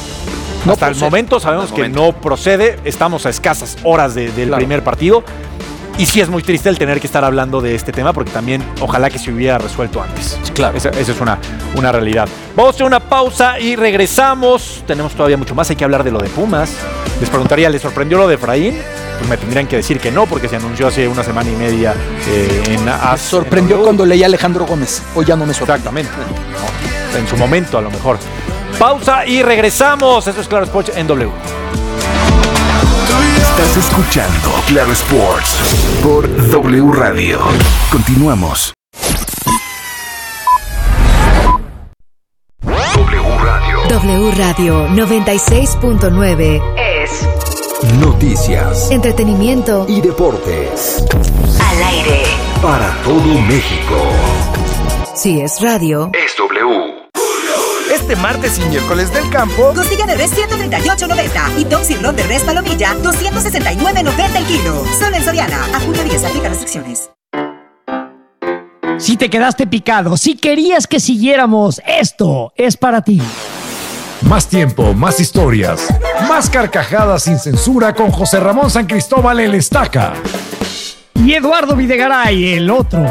[SPEAKER 2] No Hasta procede. el momento sabemos Hasta que momento. no procede. Estamos a escasas horas de, del claro. primer partido. Y sí es muy triste el tener que estar hablando de este tema, porque también ojalá que se hubiera resuelto antes.
[SPEAKER 4] Claro.
[SPEAKER 2] Esa, esa es una, una realidad. Vamos a hacer una pausa y regresamos. Tenemos todavía mucho más. Hay que hablar de lo de Pumas. Les preguntaría, ¿les sorprendió lo de Efraín? Pues me tendrían que decir que no, porque se anunció hace una semana y media eh, en A S.
[SPEAKER 4] Me sorprendió en cuando leí a Alejandro Gómez. Hoy ya no me sorprendió.
[SPEAKER 2] Exactamente. No, en su momento, a lo mejor. Pausa y regresamos. Esto es Claro Sports en W.
[SPEAKER 5] Estás escuchando Claro Sports por W Radio. Continuamos. W Radio.
[SPEAKER 13] W Radio noventa y seis punto nueve es
[SPEAKER 5] noticias,
[SPEAKER 13] entretenimiento
[SPEAKER 5] y deportes.
[SPEAKER 13] Al aire.
[SPEAKER 5] Para todo México.
[SPEAKER 13] Si es radio,
[SPEAKER 5] es W.
[SPEAKER 18] Este martes y miércoles del campo,
[SPEAKER 19] costilla de res ciento treinta y ocho noventa y Tom Cirlón de res palomilla doscientos sesenta y nueve noventa el kilo. Solo en Soriana. A junio diez, aplica restricciones.
[SPEAKER 7] Si te quedaste picado, si querías que siguiéramos, esto es para ti.
[SPEAKER 8] Más tiempo, más historias, más carcajadas sin censura con José Ramón San Cristóbal el Estaca.
[SPEAKER 7] Y Eduardo Videgaray, el otro.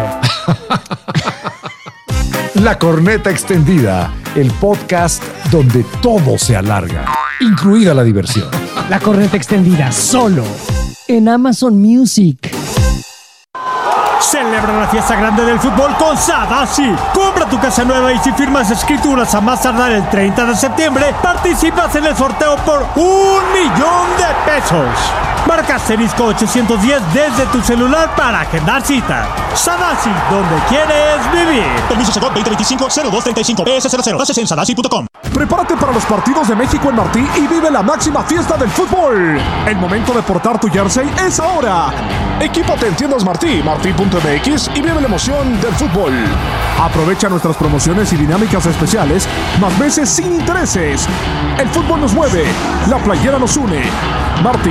[SPEAKER 8] La Corneta Extendida, el podcast donde todo se alarga, incluida la diversión.
[SPEAKER 7] La Corneta Extendida, solo en Amazon Music.
[SPEAKER 20] Celebra la fiesta grande del fútbol con Sadasi. Compra tu casa nueva y si firmas escrituras a más tardar el treinta de septiembre, participas en el sorteo por un millón de pesos. Marca asterisco ochocientos diez desde tu celular para agendar cita. Sadasi, donde quieres vivir.
[SPEAKER 9] Permiso Segov veinte veinticinco cero dos treinta y cinco P S cero cero. Bases en sadasi punto com. Prepárate para los partidos de México en Martí y vive la máxima fiesta del fútbol. El momento de portar tu jersey es ahora. Equípate en tiendas Martí, martí punto m x y vive la emoción del fútbol. Aprovecha nuestras promociones y dinámicas especiales, más veces sin intereses. El fútbol nos mueve, la playera nos une. Martí.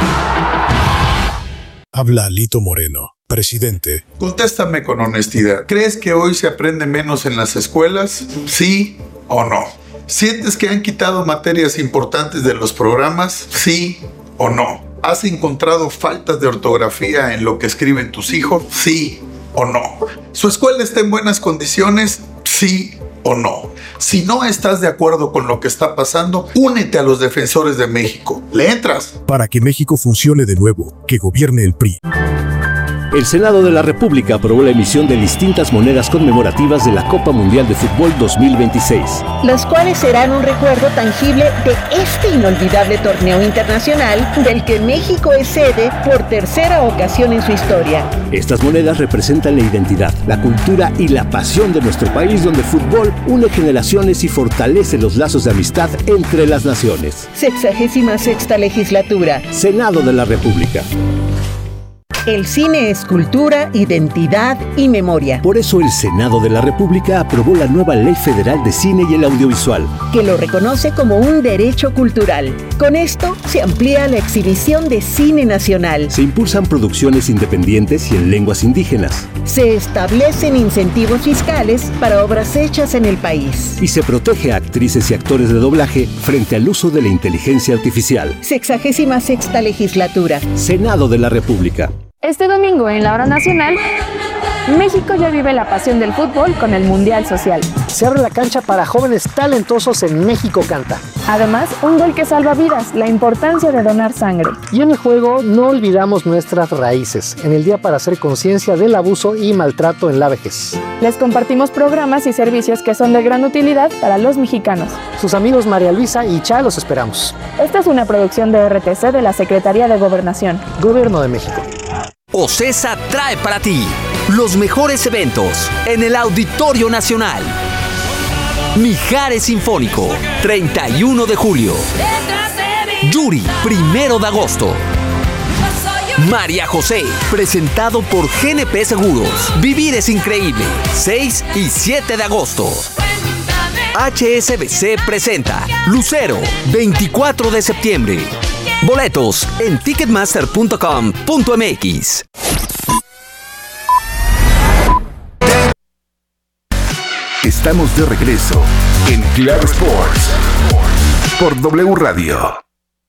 [SPEAKER 21] Habla Lito Moreno, presidente.
[SPEAKER 22] Contéstame con honestidad. ¿Crees que hoy se aprende menos en las escuelas? ¿Sí o no? ¿Sientes que han quitado materias importantes de los programas? ¿Sí o no? ¿Has encontrado faltas de ortografía en lo que escriben tus hijos? ¿Sí o no? ¿Su escuela está en buenas condiciones? ¿Sí o no? Si no estás de acuerdo con lo que está pasando, únete a los defensores de México. ¿Le entras?
[SPEAKER 21] Para que México funcione de nuevo, que gobierne el P R I.
[SPEAKER 10] El Senado de la República aprobó la emisión de distintas monedas conmemorativas de la Copa Mundial de Fútbol dos mil veintiséis.
[SPEAKER 11] Las cuales serán un recuerdo tangible de este inolvidable torneo internacional del que México es sede por tercera ocasión en su historia.
[SPEAKER 10] Estas monedas representan la identidad, la cultura y la pasión de nuestro país, donde el fútbol une generaciones y fortalece los lazos de amistad entre las naciones.
[SPEAKER 11] Sexagésima sexta legislatura.
[SPEAKER 10] Senado de la República.
[SPEAKER 11] El cine es cultura, identidad y memoria.
[SPEAKER 10] Por eso el Senado de la República aprobó la nueva Ley Federal de Cine y el Audiovisual,
[SPEAKER 11] que lo reconoce como un derecho cultural. Con esto se amplía la exhibición de cine nacional.
[SPEAKER 10] Se impulsan producciones independientes y en lenguas indígenas.
[SPEAKER 11] Se establecen incentivos fiscales para obras hechas en el país.
[SPEAKER 10] Y se protege a actrices y actores de doblaje frente al uso de la inteligencia artificial.
[SPEAKER 11] Sexagésima sexta legislatura.
[SPEAKER 10] Senado de la República.
[SPEAKER 23] Este domingo en la hora nacional, México ya vive la pasión del fútbol con el Mundial Social.
[SPEAKER 24] Se abre la cancha para jóvenes talentosos en México Canta.
[SPEAKER 23] Además, un gol que salva vidas, la importancia de donar sangre.
[SPEAKER 24] Y en el juego no olvidamos nuestras raíces, en el día para hacer conciencia del abuso y maltrato en la vejez.
[SPEAKER 23] Les compartimos programas y servicios que son de gran utilidad para los mexicanos.
[SPEAKER 24] Sus amigos María Luisa y Cha los esperamos.
[SPEAKER 23] Esta es una producción de R T C de la Secretaría de Gobernación.
[SPEAKER 24] Gobierno de México.
[SPEAKER 12] OCESA trae para ti los mejores eventos en el Auditorio Nacional. Mijares Sinfónico, treinta y uno de julio. Yuri, primero de agosto. María José, presentado por G N P Seguros. Vivir es increíble, seis y siete de agosto. H S B C presenta Lucero, veinticuatro de septiembre. Boletos en ticketmaster punto com punto m x.
[SPEAKER 5] Estamos de regreso en Claro Sports por W Radio.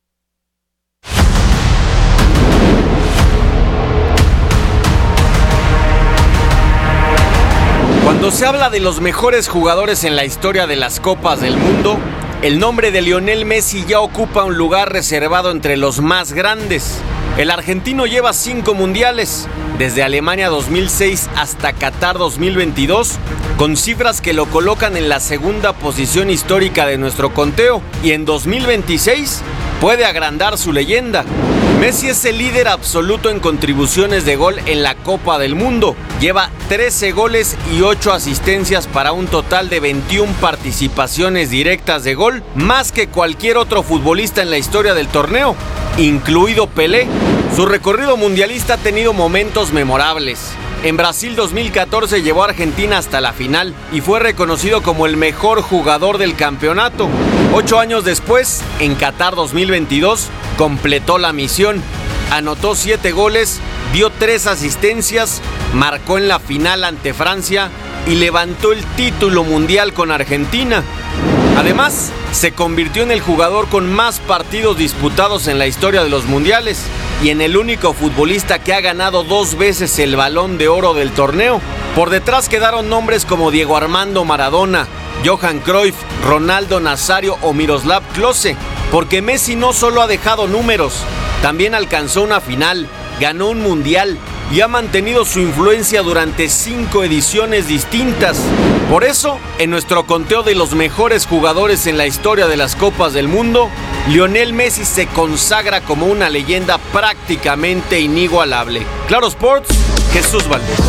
[SPEAKER 25] Cuando se habla de los mejores jugadores en la historia de las Copas del Mundo, el nombre de Lionel Messi ya ocupa un lugar reservado entre los más grandes. El argentino lleva cinco mundiales, desde Alemania dos mil seis hasta Qatar dos mil veintidós, con cifras que lo colocan en la segunda posición histórica de nuestro conteo, y en dos mil veintiséis puede agrandar su leyenda. Messi es el líder absoluto en contribuciones de gol en la Copa del Mundo. Lleva trece goles y ocho asistencias para un total de veintiuna participaciones directas de gol, más que cualquier otro futbolista en la historia del torneo, incluido Pelé. Su recorrido mundialista ha tenido momentos memorables. En Brasil dos mil catorce llevó a Argentina hasta la final y fue reconocido como el mejor jugador del campeonato. Ocho años después, en Qatar dos mil veintidós, completó la misión. Anotó siete goles, dio tres asistencias, marcó en la final ante Francia y levantó el título mundial con Argentina. Además, se convirtió en el jugador con más partidos disputados en la historia de los mundiales y en el único futbolista que ha ganado dos veces el Balón de Oro del torneo. Por detrás quedaron nombres como Diego Armando Maradona, Johan Cruyff, Ronaldo Nazario o Miroslav Klose, porque Messi no solo ha dejado números, también alcanzó una final, ganó un mundial y ha mantenido su influencia durante cinco ediciones distintas. Por eso, en nuestro conteo de los mejores jugadores en la historia de las Copas del Mundo, Lionel Messi se consagra como una leyenda prácticamente inigualable. Claro Sports, Jesús Valdés.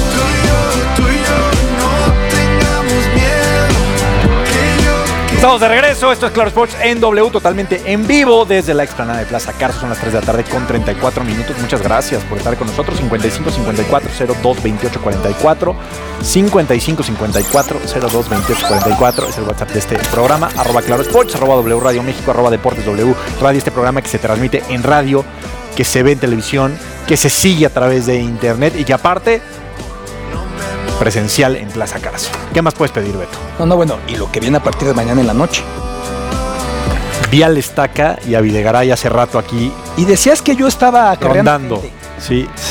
[SPEAKER 2] Estamos de regreso, esto es Claro Sports en W, totalmente en vivo desde la explanada de Plaza Carso. Son las tres de la tarde con treinta y cuatro minutos. Muchas gracias por estar con nosotros. cincuenta y cinco cincuenta y cuatro cero dos veintiocho cuarenta y cuatro, cincuenta y cinco cincuenta y cuatro cero dos veintiocho cuarenta y cuatro es el WhatsApp de este programa. Arroba Claro Sports, arroba W Radio México, arroba Deportes W Radio. Este programa que se transmite en radio, que se ve en televisión, que se sigue a través de internet y que aparte presencial en Plaza Carso. ¿Qué más puedes pedir, Beto?
[SPEAKER 4] No, no, bueno, y lo que viene a partir de mañana en la noche.
[SPEAKER 2] Vi al Estaca y a Videgaray hace rato aquí.
[SPEAKER 4] Y decías que yo estaba
[SPEAKER 2] rondando. Sí.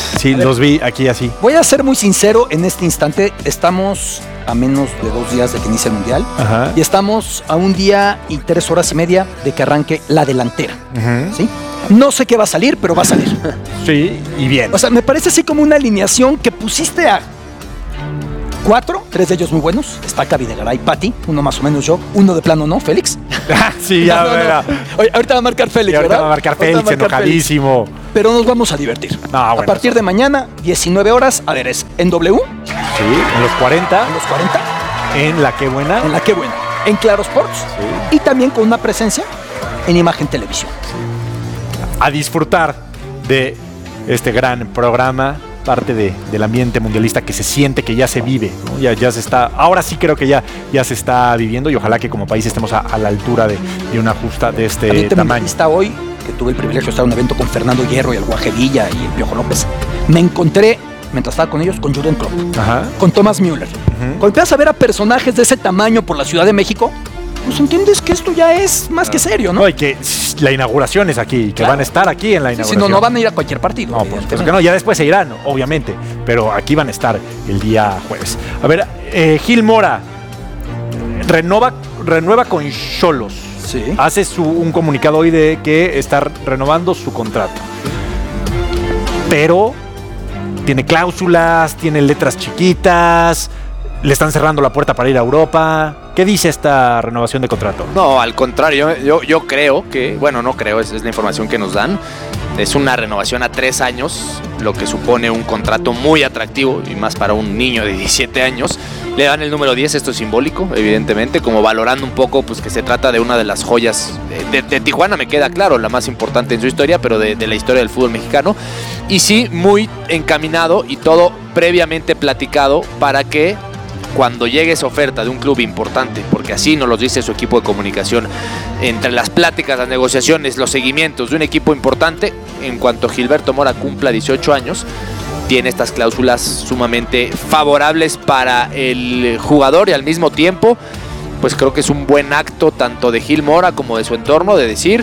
[SPEAKER 2] Sí, los vi aquí así.
[SPEAKER 4] Voy a ser muy sincero en este instante. Estamos a menos de dos días de que inicie el Mundial.
[SPEAKER 2] Ajá.
[SPEAKER 4] Y estamos a un día y tres horas y media de que arranque la delantera.
[SPEAKER 2] Uh-huh.
[SPEAKER 4] ¿Sí? No sé qué va a salir, pero va a salir.
[SPEAKER 2] Sí, y bien.
[SPEAKER 4] O sea, me parece así como una alineación que pusiste a cuatro, tres de ellos muy buenos. Está Videgaray, Pati, uno más o menos yo, uno de plano no, Félix.
[SPEAKER 2] Sí, ya,
[SPEAKER 4] no, no, no. Oye, ahorita va a marcar Félix,
[SPEAKER 2] y ahorita
[SPEAKER 4] ¿verdad?
[SPEAKER 2] va a marcar
[SPEAKER 4] Ahorita
[SPEAKER 2] Félix,
[SPEAKER 4] va a marcar
[SPEAKER 2] enojadísimo.
[SPEAKER 4] Félix. Pero nos vamos a divertir.
[SPEAKER 2] No, bueno,
[SPEAKER 4] a partir de mañana, diecinueve horas, a ver, es en W.
[SPEAKER 2] Sí, en los cuarenta.
[SPEAKER 4] En los cuarenta.
[SPEAKER 2] En La Qué Buena.
[SPEAKER 4] En La Qué Buena. En Claro Sports. Sí. Y también con una presencia en Imagen Televisión.
[SPEAKER 2] A disfrutar de este gran programa, parte de, del ambiente mundialista que se siente que ya se vive, ¿no? ya, ya se está, ahora sí creo que ya, ya se está viviendo y ojalá que como país estemos a, a la altura de, de una justa de este
[SPEAKER 4] ambiente
[SPEAKER 2] tamaño.
[SPEAKER 4] Mundialista hoy, que tuve el privilegio de estar en un evento con Fernando Hierro y el Guaje Villa y el Piojo López, me encontré, mientras estaba con ellos, con Jürgen Klopp,
[SPEAKER 2] Ajá.
[SPEAKER 4] con Thomas Müller. Uh-huh. Cuando empiezas a ver a personajes de ese tamaño por la Ciudad de México, pues entiendes que esto ya es más que serio, ¿no?
[SPEAKER 2] No, y que la inauguración es aquí, que
[SPEAKER 4] claro.
[SPEAKER 2] van a estar aquí en la inauguración.
[SPEAKER 4] Si sí, no, no van a ir a cualquier partido.
[SPEAKER 2] No, pues, pues que no, ya después se irán, obviamente, pero aquí van a estar el día jueves. A ver, eh, Gil Mora renova, renueva con Xolos.
[SPEAKER 4] Sí.
[SPEAKER 2] Hace su, un comunicado hoy de que está renovando su contrato. Pero tiene cláusulas, tiene letras chiquitas, le están cerrando la puerta para ir a Europa. ¿Qué dice esta renovación de contrato?
[SPEAKER 3] No, al contrario, yo, yo creo que, bueno, no creo, esa es la información que nos dan. Es una renovación a tres años, lo que supone un contrato muy atractivo y más para un niño de diecisiete años. Le dan el número diez, esto es simbólico, evidentemente, como valorando un poco pues que se trata de una de las joyas de, de, de Tijuana, me queda claro, la más importante en su historia, pero de, de la historia del fútbol mexicano. Y sí, muy encaminado y todo previamente platicado para que cuando llegue esa oferta de un club importante, porque así nos lo dice su equipo de comunicación, entre las pláticas, las negociaciones, los seguimientos de un equipo importante, en cuanto Gilberto Mora cumpla dieciocho años, tiene estas cláusulas sumamente favorables para el jugador y al mismo tiempo, pues creo que es un buen acto tanto de Gil Mora como de su entorno de decir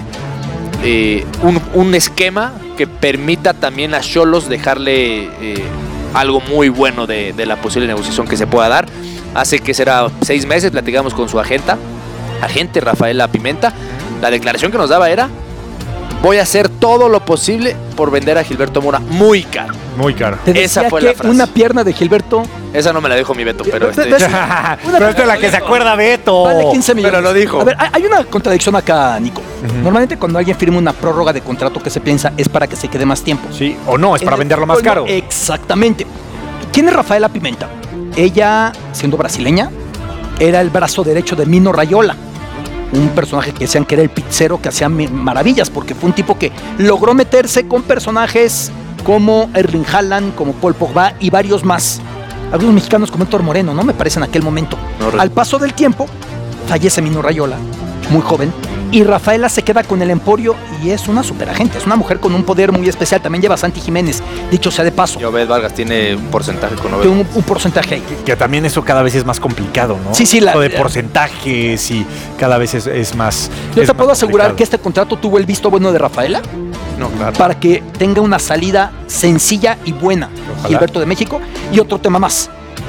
[SPEAKER 3] eh, un, un esquema que permita también a Xolos dejarle eh, algo muy bueno de, de la posible negociación que se pueda dar. Hace que será seis meses, platicamos con su agenta, agente Rafaela Pimenta. La declaración que nos daba era: voy a hacer todo lo posible por vender a Gilberto Mora muy caro.
[SPEAKER 2] Muy caro.
[SPEAKER 4] Te decía
[SPEAKER 3] Esa fue
[SPEAKER 4] que
[SPEAKER 3] la frase.
[SPEAKER 4] Una pierna de Gilberto.
[SPEAKER 3] Esa no me la dijo mi Beto, pero este.
[SPEAKER 2] Pero esta es la que se acuerda Beto.
[SPEAKER 4] Vale quince millones.
[SPEAKER 3] Pero lo dijo.
[SPEAKER 4] A ver, hay una contradicción acá, Nico. Uh-huh. Normalmente cuando alguien firma una prórroga de contrato, que se piensa es para que se quede más tiempo.
[SPEAKER 2] Sí, o no, es para
[SPEAKER 4] en
[SPEAKER 2] venderlo
[SPEAKER 4] el,
[SPEAKER 2] más
[SPEAKER 4] no,
[SPEAKER 2] caro.
[SPEAKER 4] Exactamente. ¿Quién es Rafaela Pimenta? Ella, siendo brasileña, era el brazo derecho de Mino Raiola, un personaje que decían que era el pizzero que hacía maravillas, porque fue un tipo que logró meterse con personajes como Erling Haaland, como Paul Pogba y varios más. Algunos mexicanos como Héctor Moreno, ¿no? Me parece en aquel momento. No, Al paso del tiempo, fallece Mino Raiola, muy joven, y Rafaela se queda con el Emporio y es una superagente, es una mujer con un poder muy especial. También lleva a Santi Jiménez, dicho sea de paso.
[SPEAKER 3] Y Obed Vargas tiene un porcentaje con Obed.
[SPEAKER 4] Un, un porcentaje ahí.
[SPEAKER 2] Que, que también eso cada vez es más complicado, ¿no?
[SPEAKER 4] Sí, sí. La,
[SPEAKER 2] Lo de porcentajes y cada vez es, es más.
[SPEAKER 4] Yo
[SPEAKER 2] es
[SPEAKER 4] te
[SPEAKER 2] más
[SPEAKER 4] puedo asegurar
[SPEAKER 2] complicado.
[SPEAKER 4] que este contrato tuvo el visto bueno de Rafaela.
[SPEAKER 3] No, claro.
[SPEAKER 4] Para que tenga una salida sencilla y buena. Ojalá. Gilberto de México. Y otro tema más,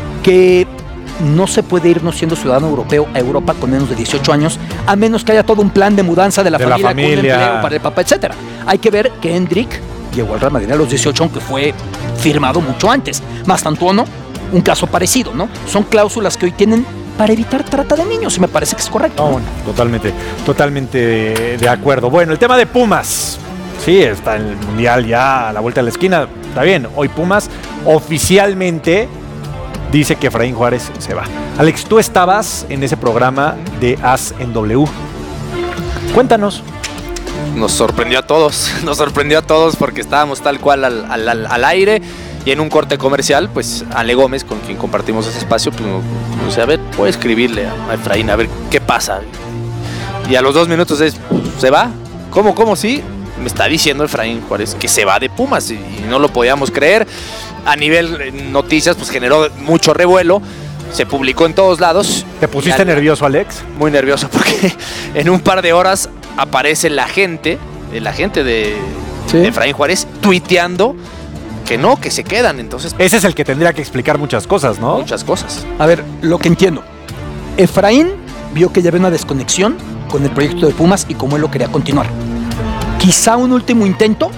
[SPEAKER 4] que no se puede ir no siendo ciudadano europeo a Europa con menos de dieciocho años, a menos que haya todo un plan de mudanza de la, de familia, la familia, con un empleo para el papá, etcétera. Hay que ver que Hendrik llegó al Real Madrid a los dieciocho, aunque fue firmado mucho antes. Mastantuono, un caso parecido, ¿no? Son cláusulas que hoy tienen para evitar trata de niños, y me parece que es correcto.
[SPEAKER 2] No,
[SPEAKER 4] ¿no?
[SPEAKER 2] Bueno, totalmente, totalmente de, de acuerdo. Bueno, el tema de Pumas. Sí, está en el Mundial ya a la vuelta de la esquina. Está bien, hoy Pumas oficialmente dice que Efraín Juárez se va. Alex, tú estabas en ese programa de As en W. Cuéntanos.
[SPEAKER 3] Nos sorprendió a todos, nos sorprendió a todos porque estábamos tal cual al, al, al, al aire y en un corte comercial, pues Ale Gómez, con quien compartimos ese espacio, pues, o sea, a ver, puedo escribirle a Efraín, a ver qué pasa. Y a los dos minutos es, ¿se va? ¿Cómo, cómo sí? Me está diciendo Efraín Juárez que se va de Pumas y, y no lo podíamos creer. A nivel noticias, pues generó mucho revuelo. Se publicó en todos lados.
[SPEAKER 2] ¿Te pusiste al... nervioso, Alex?
[SPEAKER 3] Muy nervioso porque en un par de horas aparece la gente, el agente de, ¿sí? de Efraín Juárez, tuiteando que no, que se quedan. Entonces,
[SPEAKER 2] ese es el que tendría que explicar muchas cosas, ¿no?
[SPEAKER 3] Muchas cosas.
[SPEAKER 4] A ver, lo que entiendo. Efraín vio que ya había una desconexión con el proyecto de Pumas y cómo él lo quería continuar. Quizá un último intento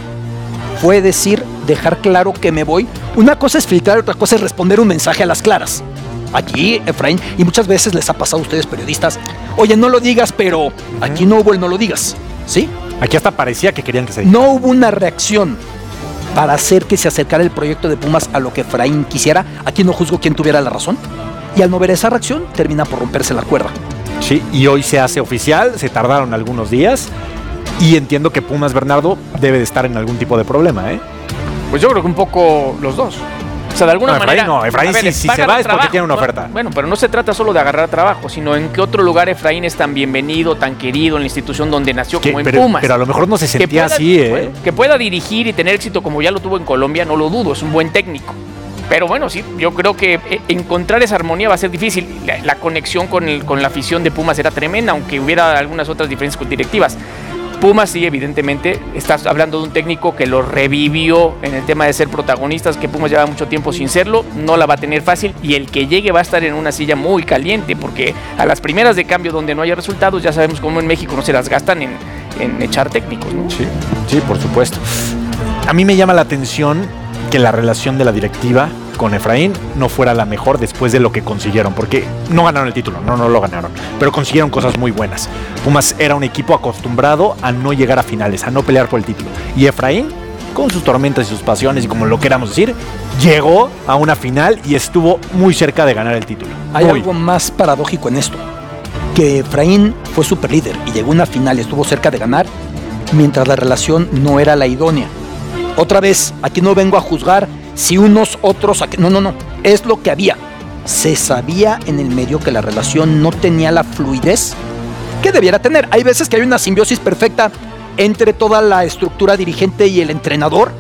[SPEAKER 4] fue decir, dejar claro que me voy. Una cosa es filtrar, otra cosa es responder un mensaje a las claras. Aquí, Efraín, y muchas veces les ha pasado a ustedes periodistas, oye, no lo digas, pero uh-huh. aquí no hubo el no lo digas, ¿sí?
[SPEAKER 2] Aquí hasta parecía que querían que se dijera.
[SPEAKER 4] No hubo una reacción para hacer que se acercara el proyecto de Pumas a lo que Efraín quisiera. Aquí no juzgo quién tuviera la razón. Y al no ver esa reacción, termina por romperse la cuerda.
[SPEAKER 2] Sí, y hoy se hace oficial, se tardaron algunos días, y entiendo que Pumas, Bernardo, debe de estar en algún tipo de problema, ¿eh?
[SPEAKER 1] Pues yo creo que un poco los dos. O sea, de alguna
[SPEAKER 2] no, Efraín,
[SPEAKER 1] manera...
[SPEAKER 2] No, Efraín ver, si, si se va es porque tiene una oferta.
[SPEAKER 1] Bueno, pero no se trata solo de agarrar trabajo, sino en qué otro lugar Efraín es tan bienvenido, tan querido en la institución donde nació, como en
[SPEAKER 2] pero,
[SPEAKER 1] Pumas.
[SPEAKER 2] Pero a lo mejor no se sentía
[SPEAKER 1] pueda,
[SPEAKER 2] así, ¿eh?
[SPEAKER 1] Bueno, que pueda dirigir y tener éxito como ya lo tuvo en Colombia, no lo dudo, es un buen técnico. Pero bueno, sí, yo creo que encontrar esa armonía va a ser difícil. La, la conexión con, el, con la afición de Pumas era tremenda, aunque hubiera algunas otras diferencias con directivas. Pumas sí, evidentemente, estás hablando de un técnico que lo revivió en el tema de ser protagonistas, que Pumas lleva mucho tiempo sin serlo, no la va a tener fácil, y el que llegue va a estar en una silla muy caliente, porque a las primeras de cambio donde no haya resultados, ya sabemos cómo en México no se las gastan en, en echar técnicos, ¿no?
[SPEAKER 2] Sí, sí, por supuesto. A mí me llama la atención que la relación de la directiva con Efraín no fuera la mejor después de lo que consiguieron, porque no ganaron el título, no, no lo ganaron, pero consiguieron cosas muy buenas. Pumas era un equipo acostumbrado a no llegar a finales, a no pelear por el título, y Efraín, con sus tormentas y sus pasiones y como lo queramos decir, llegó a una final y estuvo muy cerca de ganar el título.
[SPEAKER 4] Hay
[SPEAKER 2] muy.
[SPEAKER 4] algo más paradójico en esto, que Efraín fue superlíder y llegó a una final y estuvo cerca de ganar, mientras la relación no era la idónea. Otra vez, aquí no vengo a juzgar si unos, otros... No, no, no. Es lo que había. Se sabía en el medio que la relación no tenía la fluidez que debiera tener. Hay veces que hay una simbiosis perfecta entre toda la estructura dirigente y el entrenador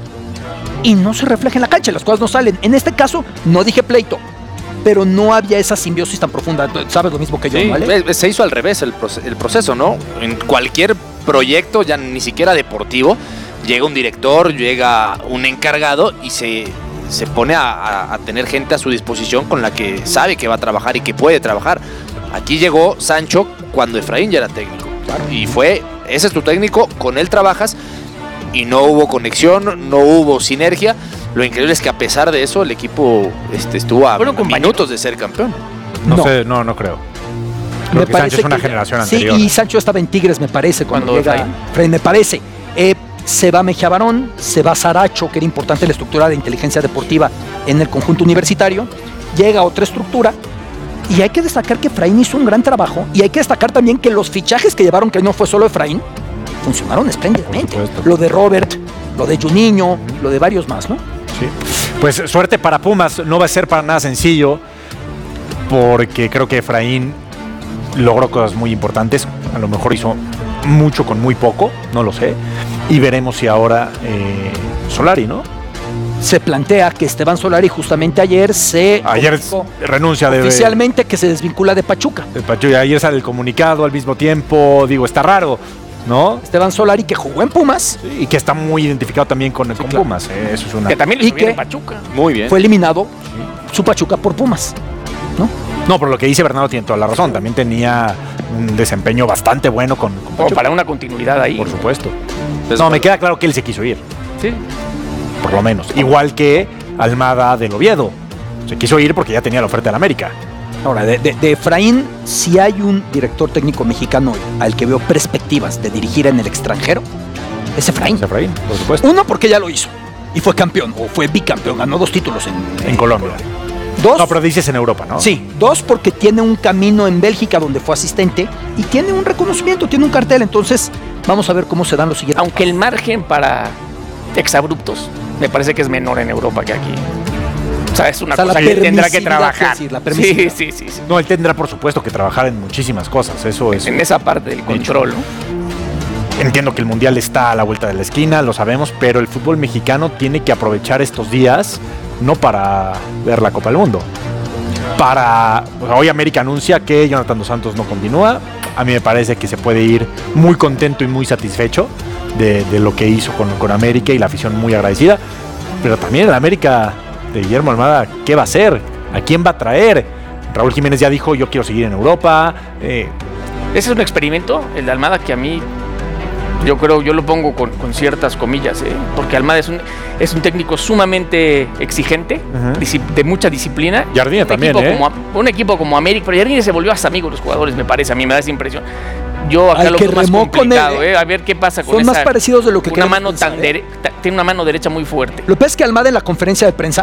[SPEAKER 4] y no se refleja en la cancha, las cosas no salen. En este caso, no dije pleito, pero no había esa simbiosis tan profunda. ¿Sabes lo mismo que yo,
[SPEAKER 3] sí,
[SPEAKER 4] ¿vale?
[SPEAKER 3] Se hizo al revés el, proce- el proceso, ¿no? En cualquier proyecto, ya ni siquiera deportivo, llega un director, llega un encargado y se, se pone a, a, a tener gente a su disposición con la que sabe que va a trabajar y que puede trabajar. Aquí llegó Sancho cuando Efraín ya era técnico. Claro. Y fue, ese es tu técnico, con él trabajas y no hubo conexión, no hubo sinergia. Lo increíble es que a pesar de eso el equipo este, estuvo a, bueno, a minutos de ser campeón.
[SPEAKER 2] No, no sé, no, no creo. Creo
[SPEAKER 4] me
[SPEAKER 2] que
[SPEAKER 4] parece
[SPEAKER 2] Sancho es una
[SPEAKER 4] que,
[SPEAKER 2] generación
[SPEAKER 4] sí,
[SPEAKER 2] anterior.
[SPEAKER 4] Sí, y Sancho estaba en Tigres, me parece, cuando, cuando llega Efraín, me parece. Eh, se va Mejía Barón, se va Saracho, que era importante la estructura de inteligencia deportiva en el conjunto universitario, llega otra estructura, y hay que destacar que Efraín hizo un gran trabajo, y hay que destacar también que los fichajes que llevaron, que no fue solo Efraín, funcionaron espléndidamente. Lo de Robert, lo de Juninho, lo de varios más, ¿no?
[SPEAKER 2] Sí. Pues suerte para Pumas, no va a ser para nada sencillo, porque creo que Efraín logró cosas muy importantes, a lo mejor hizo mucho con muy poco, no lo sé, y veremos si ahora eh, Solari, ¿no?
[SPEAKER 4] Se plantea que Esteban Solari justamente ayer se
[SPEAKER 2] ayer renuncia de,
[SPEAKER 4] oficialmente que se desvincula de Pachuca.
[SPEAKER 2] De Pachuca, ayer sale el comunicado al mismo tiempo, digo, está raro, ¿no?
[SPEAKER 4] Esteban Solari, que jugó en Pumas.
[SPEAKER 2] Sí, y que está muy identificado también con, sí, con claro. Pumas, eh, eso es una...
[SPEAKER 1] Que también le subieron Pachuca.
[SPEAKER 3] Muy bien.
[SPEAKER 4] Fue eliminado sí. su Pachuca por Pumas, ¿no?
[SPEAKER 2] No, por lo que dice Bernardo tiene toda la razón. También tenía un desempeño bastante bueno con, con
[SPEAKER 1] Pachuca. O para una continuidad ahí.
[SPEAKER 2] Por supuesto.
[SPEAKER 3] Pues
[SPEAKER 2] no,
[SPEAKER 3] bueno.
[SPEAKER 2] me queda claro que él se quiso ir.
[SPEAKER 1] Sí.
[SPEAKER 2] Por lo menos. Igual que Almada del Oviedo. Se quiso ir porque ya tenía la oferta del América.
[SPEAKER 4] Ahora, de, de, de Efraín, si hay un director técnico mexicano hoy al que veo perspectivas de dirigir en el extranjero, es Efraín.
[SPEAKER 2] Es Efraín, por supuesto.
[SPEAKER 4] Uno, porque ya lo hizo. Y fue campeón, o fue bicampeón, ganó dos títulos en,
[SPEAKER 2] en, en Colombia.
[SPEAKER 4] Dos,
[SPEAKER 2] no, pero dices en Europa, ¿no?
[SPEAKER 4] Sí, dos porque tiene un camino en Bélgica donde fue asistente y tiene un reconocimiento, tiene un cartel, entonces vamos a ver cómo se dan los siguientes.
[SPEAKER 1] Aunque el margen para exabruptos me parece que es menor en Europa que aquí. O sea, es una o sea, cosa que tendrá que trabajar.
[SPEAKER 4] Decir, la
[SPEAKER 1] sí, sí, sí, sí.
[SPEAKER 2] No, él tendrá por supuesto que trabajar en muchísimas cosas, eso es.
[SPEAKER 1] En esa parte del control, ¿no?
[SPEAKER 2] Entiendo que el Mundial está a la vuelta de la esquina, lo sabemos, pero el fútbol mexicano tiene que aprovechar estos días no para ver la Copa del Mundo. Para... Pues hoy América anuncia que Jonathan Dos Santos no continúa. A mí me parece que se puede ir muy contento y muy satisfecho de, de lo que hizo con, con América y la afición muy agradecida. Pero también el América de Guillermo Almada, ¿qué va a hacer? ¿A quién va a traer? Raúl Jiménez ya dijo, yo quiero seguir en Europa. Eh.
[SPEAKER 1] Ese es un experimento, el de Almada, que a mí, yo creo, yo lo pongo con, con ciertas comillas, ¿eh? Porque Almada es un, es un técnico sumamente exigente, uh-huh. de mucha disciplina.
[SPEAKER 2] Jardine
[SPEAKER 1] un
[SPEAKER 2] también,
[SPEAKER 1] equipo
[SPEAKER 2] ¿eh?
[SPEAKER 1] Como, un equipo como América, pero Jardine se volvió hasta amigo de los jugadores, me parece, a mí me da esa impresión. Yo acá
[SPEAKER 4] Al
[SPEAKER 1] lo
[SPEAKER 4] que
[SPEAKER 1] veo más
[SPEAKER 4] remó
[SPEAKER 1] complicado,
[SPEAKER 4] con él,
[SPEAKER 1] ¿eh? A ver qué pasa con
[SPEAKER 4] son
[SPEAKER 1] esa...
[SPEAKER 4] más parecidos de lo que
[SPEAKER 1] una
[SPEAKER 4] queremos
[SPEAKER 1] mano
[SPEAKER 4] pensar,
[SPEAKER 1] tan
[SPEAKER 4] ¿eh?
[SPEAKER 1] dere- Tiene una mano derecha muy fuerte.
[SPEAKER 4] Lo que pasa es que Almada en la conferencia de prensa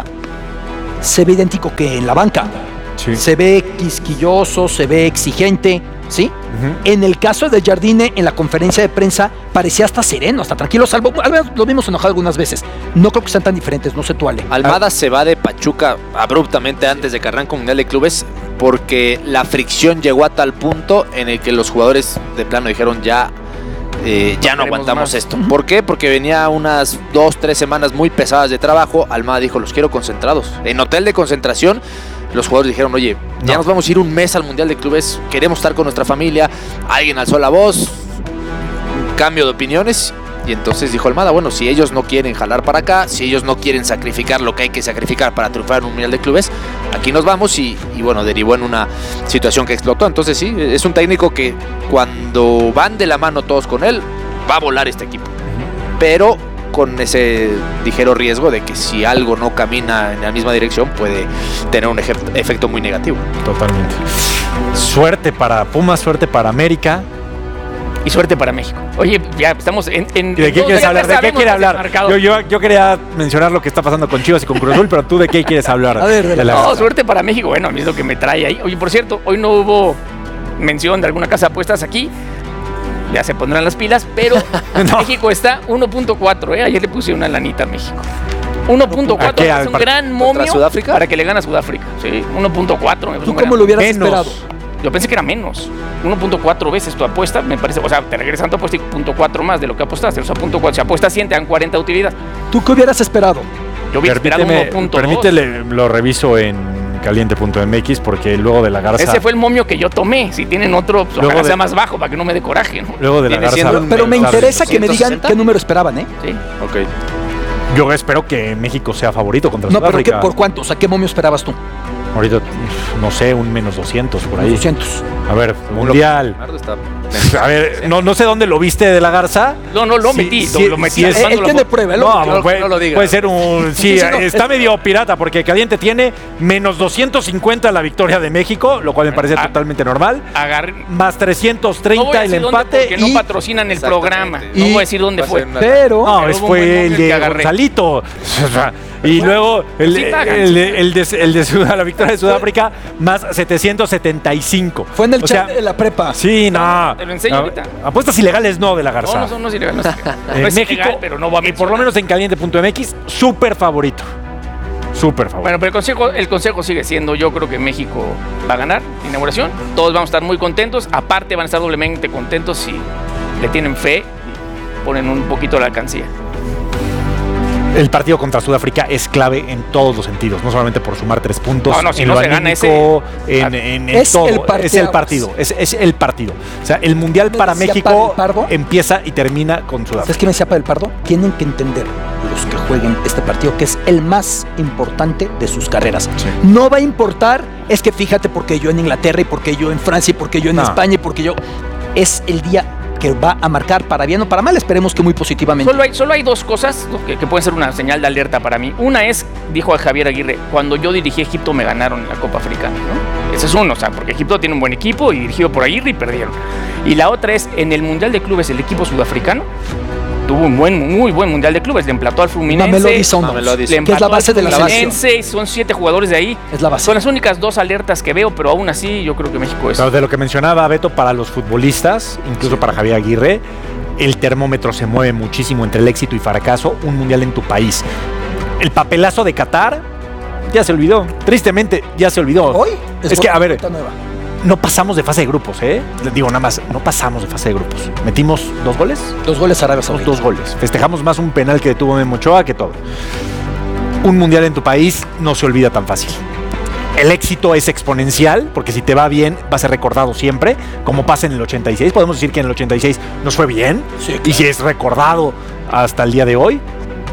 [SPEAKER 4] se ve idéntico que en la banca.
[SPEAKER 2] Sí.
[SPEAKER 4] Se ve quisquilloso, se ve exigente, ¿sí?
[SPEAKER 2] Uh-huh.
[SPEAKER 4] En el caso de Jardine, en la conferencia de prensa, parecía hasta sereno, hasta tranquilo, salvo, lo vimos enojado algunas veces. No creo que sean tan diferentes, no sé tú, Ale.
[SPEAKER 3] Almada ah. se va de Pachuca abruptamente antes de que arranque un Mundial de Clubes porque la fricción llegó a tal punto en el que los jugadores de plano dijeron ya... Eh, ya no aguantamos más. esto. ¿Por qué? Porque venía unas dos, tres semanas muy pesadas de trabajo. Almada dijo, los quiero concentrados. En hotel de concentración, los jugadores dijeron, oye, ya no. nos vamos a ir un mes al Mundial de Clubes, queremos estar con nuestra familia. Alguien alzó la voz, un cambio de opiniones. Y entonces dijo Almada, bueno, si ellos no quieren jalar para acá, si ellos no quieren sacrificar lo que hay que sacrificar para triunfar en un Mundial de Clubes, aquí nos vamos y, y bueno, derivó en una situación que explotó. Entonces sí, es un técnico que cuando van de la mano todos con él, va a volar este equipo. Pero con ese ligero riesgo de que si algo no camina en la misma dirección, puede tener un eje- efecto muy negativo.
[SPEAKER 2] Totalmente. Suerte para Pumas, suerte para América.
[SPEAKER 1] Y suerte para México. Oye, ya estamos en... en
[SPEAKER 2] ¿De qué quieres hablar? ¿De qué quieres hablar? Yo, yo, yo quería mencionar lo que está pasando con Chivas y con Cruz Azul, pero tú ¿de qué quieres hablar?
[SPEAKER 4] A ver, de
[SPEAKER 1] la... No, suerte para México. Bueno, a mí es lo que me trae ahí. Oye, por cierto, hoy no hubo mención de alguna casa de apuestas aquí. Ya se pondrán las pilas, pero no. México está uno punto cuatro, ¿eh? Ayer le puse una lanita a México. uno punto cuatro es un gran momio
[SPEAKER 3] Sudáfrica?
[SPEAKER 1] Para que le gane a Sudáfrica. Sí, uno punto cuatro.
[SPEAKER 4] ¿Tú cómo lo hubieras
[SPEAKER 2] menos.
[SPEAKER 4] esperado?
[SPEAKER 1] Yo pensé que era menos. uno punto cuatro veces tu apuesta, me parece. O sea, te regresan tu apuesta y punto cuatro más de lo que apostaste. O sea, punto cuatro. Si apuestas cien, te dan cuarenta de utilidad.
[SPEAKER 4] ¿Tú qué hubieras esperado?
[SPEAKER 1] Yo hubiera esperado uno punto dos.
[SPEAKER 2] Permítele, lo reviso en caliente punto m x porque luego de la Garza...
[SPEAKER 1] Ese fue el momio que yo tomé. Si tienen otro, pues, ojalá de... sea más bajo para que no me dé coraje, ¿no?
[SPEAKER 2] Luego de la Garza...
[SPEAKER 4] Pero, pero me interesa que me digan qué número esperaban, ¿eh?
[SPEAKER 1] Sí.
[SPEAKER 2] Ok. Yo espero que México sea favorito contra
[SPEAKER 4] no,
[SPEAKER 2] Sudáfrica.
[SPEAKER 4] No, pero ¿qué, ¿por cuánto? O sea, ¿qué momio esperabas tú?
[SPEAKER 2] Ahorita, no sé, un menos doscientos por ahí.
[SPEAKER 4] doscientos.
[SPEAKER 2] A ver, mundial. A ver, no, no sé dónde lo viste de la Garza.
[SPEAKER 1] No, no lo sí, metí. Sí, lo metí.
[SPEAKER 2] Sí, es,
[SPEAKER 4] él tiene prueba.
[SPEAKER 2] No,
[SPEAKER 4] no,
[SPEAKER 2] puede,
[SPEAKER 4] no lo digas.
[SPEAKER 2] Puede ser un... Sí, sí no, está es, medio pirata porque Caliente tiene menos doscientos cincuenta la victoria de México, lo cual me parece a, totalmente normal.
[SPEAKER 1] Agarre,
[SPEAKER 2] más trescientos treinta el empate.
[SPEAKER 1] Que no patrocinan el programa. No voy a decir dónde fue.
[SPEAKER 2] Pero... No, fue el de Gonzalito. Y luego el, sí, el, el, el, de, el de Sud- la victoria de Sudáfrica más setecientos setenta y cinco.
[SPEAKER 4] Fue en el
[SPEAKER 2] o
[SPEAKER 4] chat
[SPEAKER 2] sea,
[SPEAKER 4] de la prepa.
[SPEAKER 2] Sí, no.
[SPEAKER 1] Te lo enseño
[SPEAKER 2] no,
[SPEAKER 1] ahorita.
[SPEAKER 2] Apuestas ilegales no de la Garza.
[SPEAKER 1] No, no son no ilegales. No,
[SPEAKER 2] en
[SPEAKER 1] no es
[SPEAKER 2] México,
[SPEAKER 1] ilegal, pero no va a
[SPEAKER 2] y por lo menos en caliente punto m x, súper favorito. Súper favorito.
[SPEAKER 1] Bueno, pero el consejo, el consejo sigue siendo, yo creo que México va a ganar la inauguración. Todos vamos a estar muy contentos. Aparte van a estar doblemente contentos si le tienen fe y ponen un poquito la alcancía.
[SPEAKER 2] El partido contra Sudáfrica es clave en todos los sentidos, no solamente por sumar tres puntos.
[SPEAKER 1] No, no, si
[SPEAKER 2] en
[SPEAKER 1] no
[SPEAKER 2] lo
[SPEAKER 1] se
[SPEAKER 2] anímico,
[SPEAKER 1] gana ese.
[SPEAKER 2] En, en, en
[SPEAKER 4] es
[SPEAKER 2] todo.
[SPEAKER 4] El
[SPEAKER 2] es el partido. Es, es el partido. O sea, el mundial para México empieza y termina con Sudáfrica.
[SPEAKER 4] ¿Sabes qué me decía para el Pardo? Tienen que entender los que jueguen este partido que es el más importante de sus carreras. Sí. No va a importar, es que fíjate porque yo en Inglaterra y porque yo en Francia y porque yo en no. España y porque yo. Es el día que va a marcar para bien o para mal, esperemos que muy positivamente.
[SPEAKER 1] Solo hay, solo hay dos cosas que, que pueden ser una señal de alerta para mí. Una es, dijo a Javier Aguirre, cuando yo dirigí Egipto me ganaron en la Copa Africana, ¿no? Ese es uno, o sea, porque Egipto tiene un buen equipo y dirigido por Aguirre y perdieron. Y la otra es, en el Mundial de Clubes, el equipo sudafricano tuvo un buen, muy buen Mundial de Clubes, le emplató al Fluminense,
[SPEAKER 4] le empató
[SPEAKER 1] que es la base de la Fluminense, son siete jugadores de ahí.
[SPEAKER 4] Es la base.
[SPEAKER 1] Son las únicas dos alertas que veo, pero aún así yo creo que México es.
[SPEAKER 2] Pero de lo que mencionaba Beto, para los futbolistas, incluso para Javier Aguirre, el termómetro se mueve muchísimo entre el éxito y fracaso, un mundial en tu país. El papelazo de Qatar ya se olvidó, tristemente ya se olvidó.
[SPEAKER 4] Hoy
[SPEAKER 2] es, es que, a ver, nueva. No pasamos de fase de grupos, ¿eh? Les digo nada más, no pasamos de fase de grupos. ¿Metimos dos goles?
[SPEAKER 4] Dos goles Arabia Saudita.
[SPEAKER 2] Dos goles. Festejamos más un penal que tuvo Memo Ochoa que todo. Un mundial en tu país no se olvida tan fácil. El éxito es exponencial, porque si te va bien, va a ser recordado siempre, como pasa en el ochenta y seis. Podemos decir que en el ochenta y seis nos fue bien,
[SPEAKER 4] sí, claro.
[SPEAKER 2] Y si es recordado hasta el día de hoy.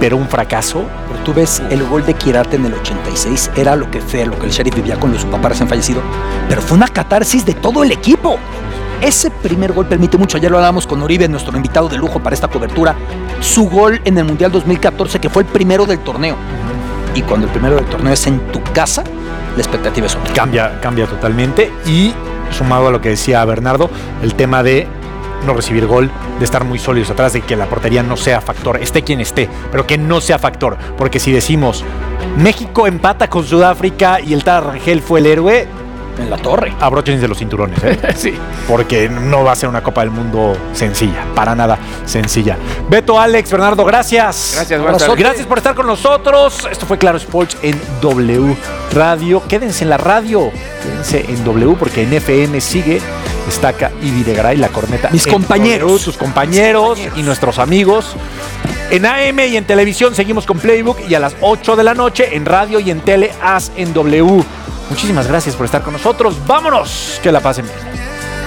[SPEAKER 2] pero un fracaso.
[SPEAKER 4] Pero tú ves el gol de Quirarte en el ochenta y seis, era lo que fue, lo que el Sheriff vivía cuando sus papás han fallecido, pero fue una catarsis de todo el equipo. Ese primer gol permite mucho. Ayer lo hablábamos con Oribe, nuestro invitado de lujo para esta cobertura. Su gol en el Mundial dos mil catorce, que fue el primero del torneo. Y cuando el primero del torneo es en tu casa, la expectativa es otra.
[SPEAKER 2] Cambia, cambia totalmente. Y sumado a lo que decía Bernardo, el tema de no recibir gol, de estar muy sólidos atrás, de que la portería no sea factor, esté quien esté, pero que no sea factor. Porque si decimos México empata con Sudáfrica y el Tata Rangel fue el héroe,
[SPEAKER 4] en la torre.
[SPEAKER 2] Abróchense los cinturones, ¿eh?
[SPEAKER 1] Sí.
[SPEAKER 2] Porque no va a ser una Copa del Mundo sencilla, para nada sencilla. Beto, Alex, Bernardo, gracias.
[SPEAKER 1] Gracias, buenas tardes.
[SPEAKER 2] Gracias por estar con nosotros. Esto fue Claro Sports en W Radio. Quédense en la radio, quédense en W, porque en F M sigue Estaca y Videgaray, la corneta.
[SPEAKER 4] Mis compañeros.
[SPEAKER 2] W, tus compañeros, compañeros y nuestros amigos. En A M y en televisión seguimos con Playbook, y a las ocho de la noche en radio y en tele, As en W. Muchísimas gracias por estar con nosotros. Vámonos, que la pasen bien.